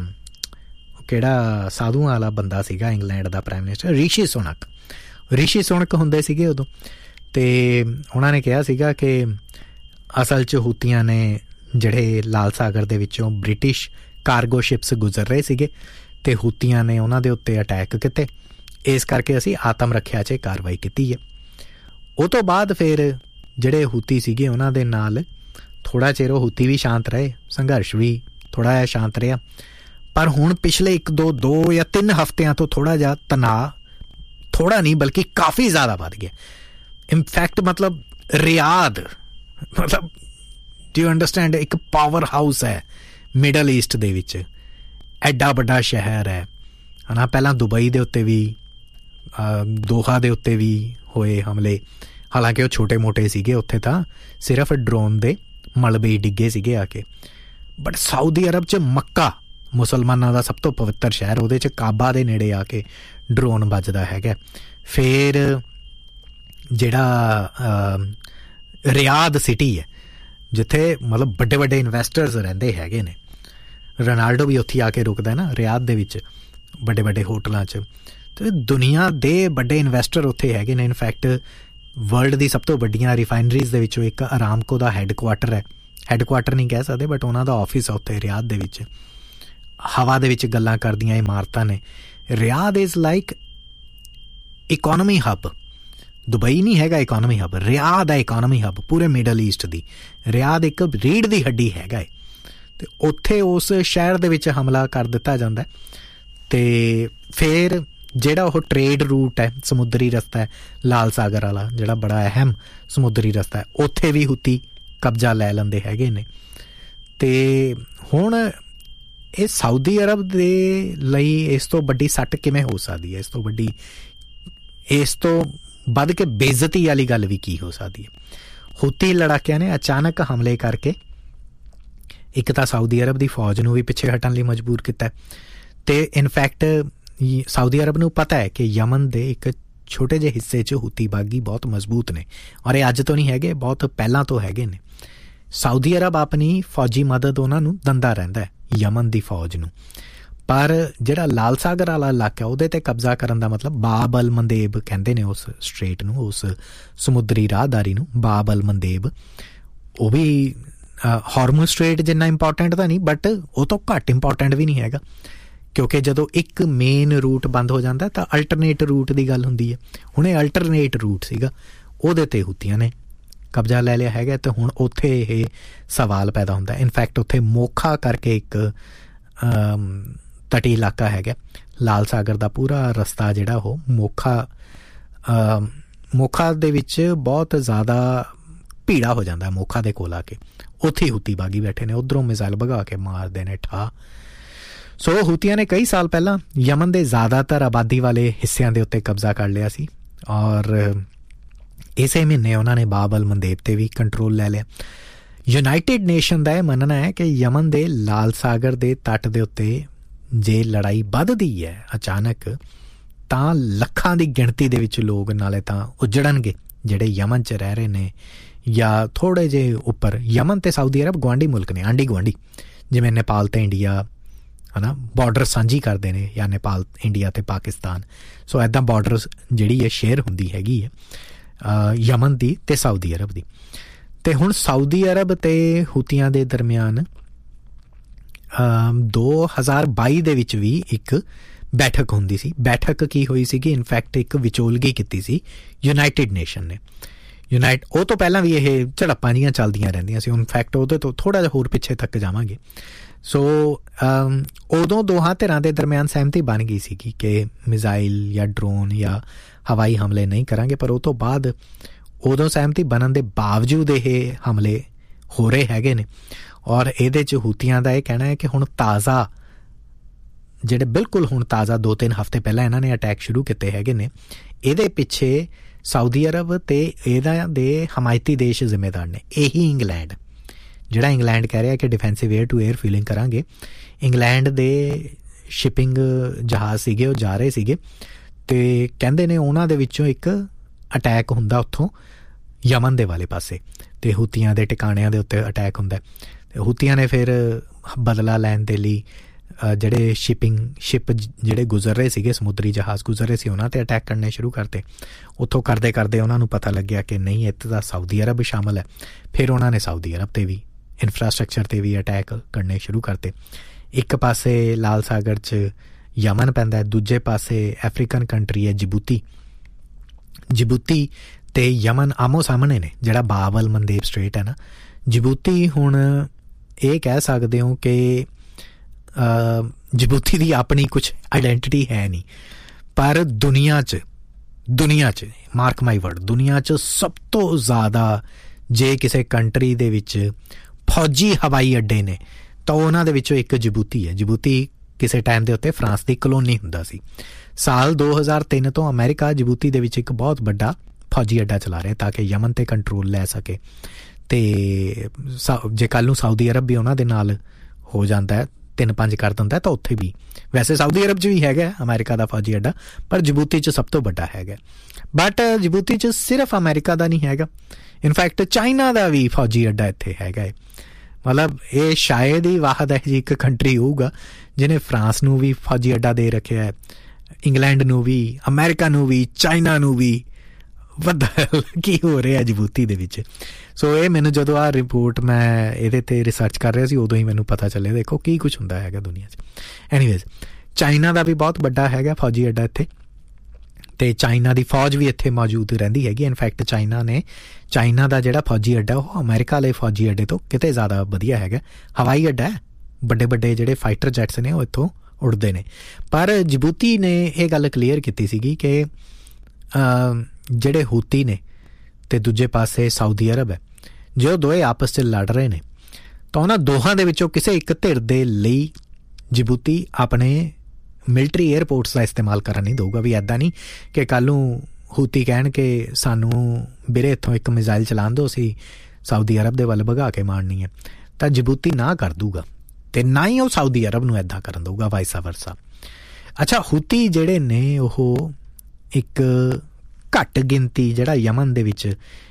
ਕਿਹੜਾ ਸਾਧੂਆਂ ਵਾਲਾ ਬੰਦਾ ਸੀਗਾ ਇੰਗਲੈਂਡ ਦਾ ਪ੍ਰਾਈਮ ਮਿਨਿਸਟਰ, ਰਿਸ਼ੀ ਸੁਨਕ, ਰਿਸ਼ੀ ਸੁਨਕ ਹੁੰਦੇ ਸੀਗੇ ਉਦੋਂ। ਅਤੇ ਉਹਨਾਂ ਨੇ ਕਿਹਾ ਸੀਗਾ ਕਿ ਅਸਲ 'ਚ ਹੂਤੀਆਂ ਨੇ ਜਿਹੜੇ ਲਾਲ ਸਾਗਰ ਦੇ ਵਿੱਚੋਂ ਬ੍ਰਿਟਿਸ਼ ਕਾਰਗੋ ਸ਼ਿਪਸ ਗੁਜ਼ਰ ਰਹੇ ਸੀਗੇ ਅਤੇ ਹੂਤੀਆਂ ਨੇ ਉਹਨਾਂ ਦੇ ਉੱਤੇ ਅਟੈਕ ਕੀਤੇ, ਇਸ ਕਰਕੇ ਅਸੀਂ ਆਤਮ ਰੱਖਿਆ 'ਚ ਕਾਰਵਾਈ ਕੀਤੀ ਹੈ। ਉਹ ਤੋਂ ਬਾਅਦ ਫਿਰ ਜਿਹੜੇ ਹੂਤੀ ਸੀਗੇ ਉਹਨਾਂ ਦੇ ਨਾਲ ਥੋੜ੍ਹਾ ਚਿਰ ਉਹ ਹੂਤੀ ਵੀ ਸ਼ਾਂਤ ਰਹੇ, ਸੰਘਰਸ਼ ਵੀ ਥੋੜ੍ਹਾ ਜਿਹਾ ਸ਼ਾਂਤ ਰਿਹਾ। ਪਰ ਹੁਣ ਪਿਛਲੇ ਇੱਕ ਦੋ ਦੋ ਜਾਂ ਤਿੰਨ ਹਫ਼ਤਿਆਂ ਤੋਂ ਥੋੜ੍ਹਾ ਜਿਹਾ ਤਣਾਅ, ਥੋੜ੍ਹਾ ਨਹੀਂ ਬਲਕਿ ਕਾਫੀ ਜ਼ਿਆਦਾ ਵੱਧ ਗਿਆ। ਇਨਫੈਕਟ ਮਤਲਬ ਰਿਆਦ, ਮਤਲਬ ਡੂ ਯੂ ਅੰਡਰਸਟੈਂਡ, ਇੱਕ ਪਾਵਰ ਹਾਊਸ ਹੈ ਮਿਡਲ ਈਸਟ ਦੇ ਵਿੱਚ, ਐਡਾ ਵੱਡਾ ਸ਼ਹਿਰ ਹੈ ਹੈ ਨਾ। ਪਹਿਲਾਂ ਦੁਬਈ ਦੇ ਉੱਤੇ ਵੀ, ਦੋਹਾ ਦੇ ਉੱਤੇ ਵੀ ਹੋਏ ਹਮਲੇ, ਹਾਲਾਂਕਿ ਉਹ ਛੋਟੇ ਮੋਟੇ ਸੀਗੇ, ਉੱਥੇ ਤਾਂ ਸਿਰਫ ਡਰੋਨ ਦੇ ਮਲਬੇ ਹੀ ਡਿੱਗੇ ਸੀਗੇ ਆ ਕੇ। ਬਟ ਸਾਊਦੀ ਅਰਬ 'ਚ ਮੱਕਾ, ਮੁਸਲਮਾਨਾਂ ਦਾ ਸਭ ਤੋਂ ਪਵਿੱਤਰ ਸ਼ਹਿਰ, ਉਹਦੇ 'ਚ ਕਾਬਾ ਦੇ ਨੇੜੇ ਆ ਕੇ ਡਰੋਨ ਵੱਜਦਾ ਹੈਗਾ। ਫਿਰ ਜਿਹੜਾ ਰਿਆਦ ਸਿਟੀ ਹੈ ਜਿੱਥੇ ਮਤਲਬ ਵੱਡੇ ਵੱਡੇ ਇਨਵੈਸਟਰਸ ਰਹਿੰਦੇ ਹੈਗੇ ਨੇ, ਰੋਨਾਲਡੋ ਵੀ ਉੱਥੇ ਆ ਕੇ ਰੁਕਦਾ ਨਾ ਰਿਆਦ ਦੇ ਵਿੱਚ ਵੱਡੇ ਵੱਡੇ ਹੋਟਲਾਂ 'ਚ, ਅਤੇ ਦੁਨੀਆ ਦੇ ਵੱਡੇ ਇਨਵੈਸਟਰ ਉੱਥੇ ਹੈਗੇ ਨੇ। ਇਨਫੈਕਟ ਵਰਲਡ ਦੀ ਸਭ ਤੋਂ ਵੱਡੀਆਂ ਰਿਫਾਈਨਰੀਜ਼ ਦੇ ਵਿੱਚੋਂ ਇੱਕ ਅਰਾਮਕੋ ਦਾ ਹੈੱਡਕੁਆਟਰ ਹੈ ਹੈੱਡਕੁਆਟਰ ਨਹੀਂ ਕਹਿ ਸਕਦੇ, ਬਟ ਉਹਨਾਂ ਦਾ ਆਫਿਸ ਆ ਉੱਥੇ ਰਿਆਦ ਦੇ ਵਿੱਚ। ਹਵਾ ਦੇ ਵਿੱਚ ਗੱਲਾਂ ਕਰਦੀਆਂ ਇਮਾਰਤਾਂ ਨੇ। Riyadh is like economy hub. Dubai ਨਹੀਂ ਹੈਗਾ ਇਕੋਨਮੀ ਹੱਬ, ਰਿਆਦ ਹੈ ਇਕੋਨਮੀ ਹੱਬ ਪੂਰੇ ਮਿਡਲ ਈਸਟ ਦੀ। ਰਿਆਦ ਇੱਕ ਰੀੜ੍ਹ ਦੀ ਹੱਡੀ ਹੈਗਾ ਹੈ, ਅਤੇ ਉੱਥੇ ਉਸ ਸ਼ਹਿਰ ਦੇ ਵਿੱਚ ਹਮਲਾ ਕਰ ਦਿੱਤਾ ਜਾਂਦਾ। ਅਤੇ ਫਿਰ ਜਿਹੜਾ ਉਹ ਟਰੇਡ ਰੂਟ ਹੈ, ਸਮੁੰਦਰੀ ਰਸਤਾ ਹੈ ਲਾਲ ਸਾਗਰ ਵਾਲਾ, ਜਿਹੜਾ ਬੜਾ ਅਹਿਮ ਸਮੁੰਦਰੀ ਰਸਤਾ ਹੈ, ਉੱਥੇ ਵੀ ਹੁਤੀ ਕਬਜ਼ਾ ਲੈ ਲੈਂਦੇ ਹੈਗੇ ਨੇ। ਅਤੇ ਹੁਣ ਇਹ ਸਾਊਦੀ ਅਰਬ ਦੇ ਲਈ ਇਸ ਤੋਂ ਵੱਡੀ ਸੱਟ ਕਿਵੇਂ ਹੋ ਸਕਦੀ ਹੈ? ਇਸ ਤੋਂ ਵੱਡੀ, ਇਸ ਤੋਂ ਵੱਧ ਕੇ ਬੇਇੱਜ਼ਤੀ ਵਾਲੀ ਗੱਲ ਵੀ ਕੀ ਹੋ ਸਕਦੀ ਹੈ? ਹੁਤੀ ਲੜਾਕਿਆਂ ਨੇ ਅਚਾਨਕ ਹਮਲੇ ਕਰਕੇ ਇੱਕ ਤਾਂ ਸਾਊਦੀ ਅਰਬ ਦੀ ਫੌਜ ਨੂੰ ਵੀ ਪਿੱਛੇ ਹਟਣ ਲਈ ਮਜਬੂਰ ਕੀਤਾ, ਅਤੇ ਇਨਫੈਕਟ ਸਾਊਦੀ ਅਰਬ ਨੂੰ ਪਤਾ ਹੈ ਕਿ ਯਮਨ ਦੇ ਇੱਕ ਛੋਟੇ ਜਿਹੇ ਹਿੱਸੇ 'ਚ ਹੁਤੀ ਬਾਗੀ ਬਹੁਤ ਮਜ਼ਬੂਤ ਨੇ, ਔਰ ਇਹ ਅੱਜ ਤੋਂ ਨਹੀਂ ਹੈਗੇ, ਬਹੁਤ ਪਹਿਲਾਂ ਤੋਂ ਹੈਗੇ ਨੇ। ਸਾਊਦੀ ਅਰਬ ਆਪਣੀ ਫੌਜੀ ਮਦਦ ਉਹਨਾਂ ਨੂੰ ਦਿੰਦਾ ਰਹਿੰਦਾ ਹੈ, ਯਮਨ ਦੀ ਫੌਜ ਨੂੰ। ਪਰ ਜਿਹੜਾ ਲਾਲ ਸਾਗਰ ਵਾਲਾ ਇਲਾਕਾ ਉਹਦੇ 'ਤੇ ਕਬਜ਼ਾ ਕਰਨ ਦਾ ਮਤਲਬ, ਬਾਬ ਅਲ ਮੰਦੇਬ ਕਹਿੰਦੇ ਨੇ ਉਸ ਸਟ੍ਰੇਟ ਨੂੰ, ਉਸ ਸਮੁੰਦਰੀ ਰਾਹਦਾਰੀ ਨੂੰ, ਬਾਬ ਅਲ ਮੰਦੇਬ। ਉਹ ਵੀ ਹਾਰਮੂਜ਼ ਸਟ੍ਰੇਟ ਜਿੰਨਾ ਇੰਪੋਰਟੈਂਟ ਤਾਂ ਨਹੀਂ, ਬਟ ਉਹ ਤੋਂ ਘੱਟ ਇੰਪੋਰਟੈਂਟ ਵੀ ਨਹੀਂ ਹੈਗਾ, ਕਿਉਂਕਿ ਜਦੋਂ ਇੱਕ ਮੇਨ ਰੂਟ ਬੰਦ ਹੋ ਜਾਂਦਾ ਤਾਂ ਅਲਟਰਨੇਟ ਰੂਟ ਦੀ ਗੱਲ ਹੁੰਦੀ ਹੈ। ਹੁਣ ਇਹ ਅਲਟਰਨੇਟ ਰੂਟ ਸੀਗਾ, ਉਹਦੇ 'ਤੇ ਹੁਤੀਆਂ ਨੇ ਕਬਜ਼ਾ ਲੈ ਲਿਆ ਹੈਗਾ, ਅਤੇ ਹੁਣ ਉੱਥੇ ਇਹ ਸਵਾਲ ਪੈਦਾ ਹੁੰਦਾ। ਇਨਫੈਕਟ ਉੱਥੇ ਮੋਖਾ ਕਰਕੇ ਇੱਕ ਤਟੀ ਇਲਾਕਾ ਹੈਗਾ, ਲਾਲ ਸਾਗਰ ਦਾ ਪੂਰਾ ਰਸਤਾ ਜਿਹੜਾ ਉਹ ਮੋਖਾ ਮੋਖਾ ਦੇ ਵਿੱਚ ਬਹੁਤ ਜ਼ਿਆਦਾ ਭੀੜਾ ਹੋ ਜਾਂਦਾ। ਮੋਖਾ ਦੇ ਕੋਲ ਆ ਕੇ ਉੱਥੇ ਹੁਤੀ ਬਾਗੀ ਬੈਠੇ ਨੇ, ਉੱਧਰੋਂ ਮਿਜ਼ਾਈਲ ਭਗਾ ਕੇ ਮਾਰਦੇ ਨੇ ਠਾ। ਸੋ ਹੁਤੀਆਂ ਨੇ ਕਈ ਸਾਲ ਪਹਿਲਾਂ ਯਮਨ ਦੇ ਜ਼ਿਆਦਾਤਰ ਆਬਾਦੀ ਵਾਲੇ ਹਿੱਸਿਆਂ ਦੇ ਉੱਤੇ ਕਬਜ਼ਾ ਕਰ ਲਿਆ ਸੀ, ਔਰ ਇਸੇ ਮਹੀਨੇ ਉਹਨਾਂ ਨੇ ਬਾਬ ਅਲ ਮੰਦੇਬ 'ਤੇ ਵੀ ਕੰਟਰੋਲ ਲੈ ਲਿਆ। ਯੂਨਾਈਟਿਡ ਨੇਸ਼ਨ ਦਾ ਇਹ ਮੰਨਣਾ ਹੈ ਕਿ ਯਮਨ ਦੇ ਲਾਲ ਸਾਗਰ ਦੇ ਤੱਟ ਦੇ ਉੱਤੇ ਜੇ ਲੜਾਈ ਵੱਧਦੀ ਹੈ ਅਚਾਨਕ, ਤਾਂ ਲੱਖਾਂ ਦੀ ਗਿਣਤੀ ਦੇ ਵਿੱਚ ਲੋਕ ਨਾਲੇ ਤਾਂ ਉੱਜੜਨਗੇ ਜਿਹੜੇ ਯਮਨ 'ਚ ਰਹਿ ਰਹੇ ਨੇ, ਜਾਂ ਥੋੜ੍ਹੇ ਜਿਹੇ ਉੱਪਰ। ਯਮਨ ਅਤੇ ਸਾਊਦੀ ਅਰਬ ਗੁਆਂਢੀ ਮੁਲਕ ਨੇ, ਆਂਢੀ ਗੁਆਂਢੀ, ਜਿਵੇਂ ਨੇਪਾਲ ਅਤੇ ਇੰਡੀਆ ਹੈ ਨਾ, ਬਾਰਡਰ ਸਾਂਝੀ ਕਰਦੇ ਨੇ, ਜਾਂ ਨੇਪਾਲ, ਇੰਡੀਆ ਅਤੇ ਪਾਕਿਸਤਾਨ। ਸੋ ਇੱਦਾਂ ਬਾਰਡਰ ਜਿਹੜੀ ਹੈ ਸ਼ੇਅਰ ਹੁੰਦੀ ਹੈਗੀ ਹੈ ਯਮਨ ਦੀ ਅਤੇ ਸਾਊਦੀ ਅਰਬ ਦੀ। ਅਤੇ ਹੁਣ ਸਾਊਦੀ ਅਰਬ ਅਤੇ ਹੁਤੀਆਂ ਦੇ ਦਰਮਿਆਨ ਦੋ ਹਜ਼ਾਰ ਬਾਈ ਦੇ ਵਿੱਚ ਵੀ ਇੱਕ ਬੈਠਕ ਹੁੰਦੀ ਸੀ। ਬੈਠਕ ਕੀ ਹੋਈ ਸੀਗੀ? ਇਨਫੈਕਟ ਇੱਕ ਵਿਚੋਲਗੀ ਕੀਤੀ ਸੀ ਯੂਨਾਈਟਿਡ ਨੇਸ਼ਨ ਨੇ। ਯੂਨਾਈਟ ਉਹ ਤੋਂ ਪਹਿਲਾਂ ਵੀ ਇਹ ਝੜਪਾਂ ਜਿਹੀਆਂ ਚੱਲਦੀਆਂ ਰਹਿੰਦੀਆਂ ਸੀ। ਇਨਫੈਕਟ ਉਹਦੇ ਤੋਂ ਥੋੜ੍ਹਾ ਜਿਹਾ ਹੋਰ ਪਿੱਛੇ ਤੱਕ ਜਾਵਾਂਗੇ। ਸੋ ਉਦੋਂ ਦੋਹਾਂ ਧਿਰਾਂ ਦੇ ਦਰਮਿਆਨ ਸਹਿਮਤੀ ਬਣ ਗਈ ਸੀਗੀ ਕਿ ਮਿਜ਼ਾਈਲ ਜਾਂ ਡਰੋਨ ਜਾਂ ਹਵਾਈ ਹਮਲੇ ਨਹੀਂ ਕਰਾਂਗੇ, ਪਰ ਉਹ ਤੋਂ ਬਾਅਦ ਉਦੋਂ ਸਹਿਮਤੀ ਬਣਨ ਦੇ ਬਾਵਜੂਦ ਇਹ ਹਮਲੇ ਹੋ ਰਹੇ ਹੈਗੇ ਨੇ। ਔਰ ਇਹਦੇ 'ਚ ਹੁਤੀਆਂ ਦਾ ਇਹ ਕਹਿਣਾ ਹੈ ਕਿ ਹੁਣ ਤਾਜ਼ਾ ਜਿਹੜੇ ਬਿਲਕੁਲ ਹੁਣ ਤਾਜ਼ਾ ਦੋ ਤਿੰਨ ਹਫ਼ਤੇ ਪਹਿਲਾਂ ਇਹਨਾਂ ਨੇ ਅਟੈਕ ਸ਼ੁਰੂ ਕੀਤੇ ਹੈਗੇ ਨੇ, ਇਹਦੇ ਪਿੱਛੇ ਸਾਊਦੀ ਅਰਬ ਅਤੇ ਇਹਦਾ ਦੇ ਹਮਾਇਤੀ ਦੇਸ਼ ਜ਼ਿੰਮੇਦਾਰ ਨੇ। ਇਹੀ ਇੰਗਲੈਂਡ, ਜਿਹੜਾ ਇੰਗਲੈਂਡ ਕਹਿ ਰਿਹਾ ਕਿ defensive air to air feeling ਕਰਾਂਗੇ। ਇੰਗਲੈਂਡ ਦੇ ਸ਼ਿਪਿੰਗ ਜਹਾਜ਼ ਸੀਗੇ, ਉਹ ਜਾ ਰਹੇ ਸੀਗੇ, ਅਤੇ ਕਹਿੰਦੇ ਨੇ ਉਹਨਾਂ ਦੇ ਵਿੱਚੋਂ ਇੱਕ ਅਟੈਕ ਹੁੰਦਾ ਉੱਥੋਂ ਯਮਨ ਦੇ ਵਾਲੇ ਪਾਸੇ, ਅਤੇ ਹੁਤੀਆਂ ਦੇ ਟਿਕਾਣਿਆਂ ਦੇ ਉੱਤੇ ਅਟੈਕ ਹੁੰਦਾ। ਅਤੇ ਹੁਤੀਆਂ ਨੇ ਫਿਰ ਬਦਲਾ ਲੈਣ ਦੇ ਲਈ ਜਿਹੜੇ ਸ਼ਿਪਿੰਗ ਸ਼ਿਪ ਜਿਹੜੇ ਗੁਜ਼ਰ ਰਹੇ ਸੀਗੇ, ਸਮੁੰਦਰੀ ਜਹਾਜ਼ ਗੁਜ਼ਰ ਰਹੇ ਸੀ, ਉਹਨਾਂ 'ਤੇ ਅਟੈਕ ਕਰਨੇ ਸ਼ੁਰੂ ਕਰਤੇ। ਉੱਥੋਂ ਕਰਦੇ ਕਰਦੇ ਉਹਨਾਂ ਨੂੰ ਪਤਾ ਲੱਗਿਆ ਕਿ ਨਹੀਂ, ਇੱਥੇ ਤਾਂ ਸਾਊਦੀ ਅਰਬ ਸ਼ਾਮਲ ਹੈ। ਫਿਰ ਉਹਨਾਂ ਨੇ ਸਾਊਦੀ ਅਰਬ 'ਤੇ ਵੀ, ਇਨਫਰਾਸਟਰਕਚਰ 'ਤੇ ਵੀ ਅਟੈਕ ਕਰਨੇ ਸ਼ੁਰੂ ਕਰਤੇ। ਇੱਕ ਪਾਸੇ ਲਾਲ ਸਾਗਰ 'ਚ ਯਮਨ ਪੈਂਦਾ, ਦੂਜੇ ਪਾਸੇ ਅਫਰੀਕਨ ਕੰਟਰੀ ਹੈ ਜਿਬੂਤੀ। ਜਿਬੂਤੀ ਅਤੇ ਯਮਨ ਆਮੋ ਸਾਹਮਣੇ ਨੇ, ਜਿਹੜਾ ਬਾਬ ਅਲ ਮੰਦੇਬ ਸਟ੍ਰੇਟ ਹੈ ਨਾ। ਜਿਬੂਤੀ ਹੁਣ ਇਹ ਕਹਿ ਸਕਦੇ ਹੋ ਕਿ ਜਿਬੂਤੀ ਦੀ ਆਪਣੀ ਕੁਛ ਆਈਡੈਂਟਿਟੀ ਹੈ ਨਹੀਂ, ਪਰ ਦੁਨੀਆ 'ਚ ਦੁਨੀਆ 'ਚ ਮਾਰਕ ਮਾਈ ਵਰਡ, ਦੁਨੀਆ 'ਚ ਸਭ ਤੋਂ ਜ਼ਿਆਦਾ ਜੇ ਕਿਸੇ ਕੰਟਰੀ ਦੇ ਵਿੱਚ ਫੌਜੀ ਹਵਾਈ ਅੱਡੇ ਨੇ ਤਾਂ ਉਹਨਾਂ ਦੇ ਵਿੱਚੋਂ ਇੱਕ ਜਿਬੂਤੀ ਹੈ। ਜਿਬੂਤੀ ਕਿਸੇ ਟਾਈਮ ਦੇ ਉੱਤੇ ਫਰਾਂਸ ਦੀ ਕਲੋਨੀ ਹੁੰਦਾ ਸੀ। ਸਾਲ ਦੋ ਹਜ਼ਾਰ ਤਿੰਨ ਤੋਂ ਅਮਰੀਕਾ ਜਿਬੂਤੀ ਦੇ ਵਿੱਚ ਇੱਕ ਬਹੁਤ ਵੱਡਾ ਫੌਜੀ ਅੱਡਾ ਚਲਾ ਰਿਹਾ ਤਾਂ ਕਿ ਯਮਨ 'ਤੇ ਕੰਟਰੋਲ ਲੈ ਸਕੇ। ਅਤੇ ਜੇ ਕੱਲ੍ਹ ਨੂੰ ਸਾਊਦੀ ਅਰਬ ਵੀ ਉਹਨਾਂ ਦੇ ਨਾਲ ਹੋ ਜਾਂਦਾ, ਤਿੰਨ ਪੰਜ ਕਰ ਦਿੰਦਾ, ਤਾਂ ਉੱਥੇ ਵੀ, ਵੈਸੇ ਸਾਊਦੀ ਅਰਬ 'ਚ ਵੀ ਹੈਗਾ ਅਮਰੀਕਾ ਦਾ ਫੌਜੀ ਅੱਡਾ, ਪਰ ਜਿਬੂਤੀ 'ਚ ਸਭ ਤੋਂ ਵੱਡਾ ਹੈਗਾ। ਬਟ ਜਿਬੂਤੀ 'ਚ ਸਿਰਫ ਅਮਰੀਕਾ ਦਾ ਨਹੀਂ ਹੈਗਾ, ਇਨਫੈਕਟ ਚਾਈਨਾ ਦਾ ਵੀ ਫੌਜੀ ਅੱਡਾ ਇੱਥੇ ਹੈਗਾ ਹੈ। ਮਤਲਬ ਇਹ ਸ਼ਾਇਦ ਹੀ ਵਾਹਦ ਹੈ ਜੀ ਇੱਕ ਕੰਟਰੀ ਹੋਊਗਾ ਜਿਹਨੇ ਫਰਾਂਸ ਨੂੰ ਵੀ ਫੌਜੀ ਅੱਡਾ ਦੇ ਰੱਖਿਆ ਹੈ, ਇੰਗਲੈਂਡ ਨੂੰ ਵੀ, ਅਮਰੀਕਾ ਨੂੰ ਵੀ, ਚਾਈਨਾ ਨੂੰ ਵੀ ਬੱਦਲ ਕੀ ਹੋ ਰਿਹਾ ਜਿਬੂਤੀ ਦੇ ਵਿੱਚ। ਸੋ ਇਹ ਮੈਨੂੰ ਜਦੋਂ ਆਹ ਰਿਪੋਰਟ ਮੈਂ ਇਹਦੇ 'ਤੇ ਰਿਸਰਚ ਕਰ ਰਿਹਾ ਸੀ ਉਦੋਂ ਹੀ ਮੈਨੂੰ ਪਤਾ ਚੱਲਿਆ ਦੇਖੋ ਕੀ ਕੁਛ ਹੁੰਦਾ ਹੈਗਾ ਦੁਨੀਆ 'ਚ। ਐਨੀਵੇਜ਼ ਚਾਈਨਾ ਦਾ ਵੀ ਬਹੁਤ ਵੱਡਾ ਹੈਗਾ ਫੌਜੀ ਅੱਡਾ ਇੱਥੇ, ਅਤੇ ਚਾਈਨਾ ਦੀ ਫੌਜ ਵੀ ਇੱਥੇ ਮੌਜੂਦ ਰਹਿੰਦੀ ਹੈਗੀ। ਇਨਫੈਕਟ ਚਾਈਨਾ ਨੇ ਚਾਈਨਾ ਦਾ ਜਿਹੜਾ ਫੌਜੀ ਅੱਡਾ ਉਹ ਅਮਰੀਕਾ ਵਾਲੇ ਫੌਜੀ ਅੱਡੇ ਤੋਂ ਕਿਤੇ ਜ਼ਿਆਦਾ ਵਧੀਆ ਹੈਗਾ। ਹਵਾਈ ਅੱਡਾ ਹੈ, ਵੱਡੇ ਵੱਡੇ ਜਿਹੜੇ ਫਾਈਟਰ ਜੈਟਸ ਨੇ ਉਹ ਇੱਥੋਂ ਉੱਡਦੇ ਨੇ। ਪਰ ਜਿਬੂਤੀ ਨੇ ਇਹ ਗੱਲ ਕਲੀਅਰ ਕੀਤੀ ਸੀਗੀ ਕਿ ਜਿਹੜੇ ਹੂਤੀ ਨੇ ਅਤੇ ਦੂਜੇ ਪਾਸੇ ਸਾਊਦੀ ਅਰਬ ਹੈ, ਜੇ ਉਹ ਦੋਵੇਂ ਆਪਸ 'ਚ ਲੜ ਰਹੇ ਨੇ ਤਾਂ ਉਹਨਾਂ ਦੋਹਾਂ ਦੇ ਵਿੱਚੋਂ ਕਿਸੇ ਇੱਕ ਧਿਰ ਦੇ ਲਈ ਜਿਬੂਤੀ ਆਪਣੇ ਮਿਲਟਰੀ ਏਅਰਪੋਰਟਸ ਦਾ ਇਸਤੇਮਾਲ ਕਰਨ ਨਹੀਂ ਦਊਗਾ। ਵੀ ਇੱਦਾਂ ਨਹੀਂ ਕਿ ਕੱਲ੍ਹ ਨੂੰ ਹੂਤੀ ਕਹਿਣ ਕਿ ਸਾਨੂੰ ਵੀਰੇ ਇੱਥੋਂ ਇੱਕ ਮਿਜ਼ਾਈਲ ਚਲਾਉਣ ਦਿਓ, ਅਸੀਂ ਸਾਊਦੀ ਅਰਬ ਦੇ ਵੱਲ ਭਗਾ ਕੇ ਮਾਰਨੀ ਹੈ, ਤਾਂ ਜਿਬੂਤੀ ਨਾ ਕਰ ਦੂਗਾ ਅਤੇ ਨਾ ਹੀ ਉਹ ਸਾਊਦੀ ਅਰਬ ਨੂੰ ਇੱਦਾਂ ਕਰਨ ਦਊਗਾ, ਵਾਈਸਾ ਵਰਸਾ। ਅੱਛਾ, ਹੂਤੀ ਜਿਹੜੇ ਨੇ ਉਹ ਇੱਕ ਘੱਟ ਗਿਣਤੀ ਜਿਹੜਾ ਯਮਨ ਦੇ ਵਿੱਚ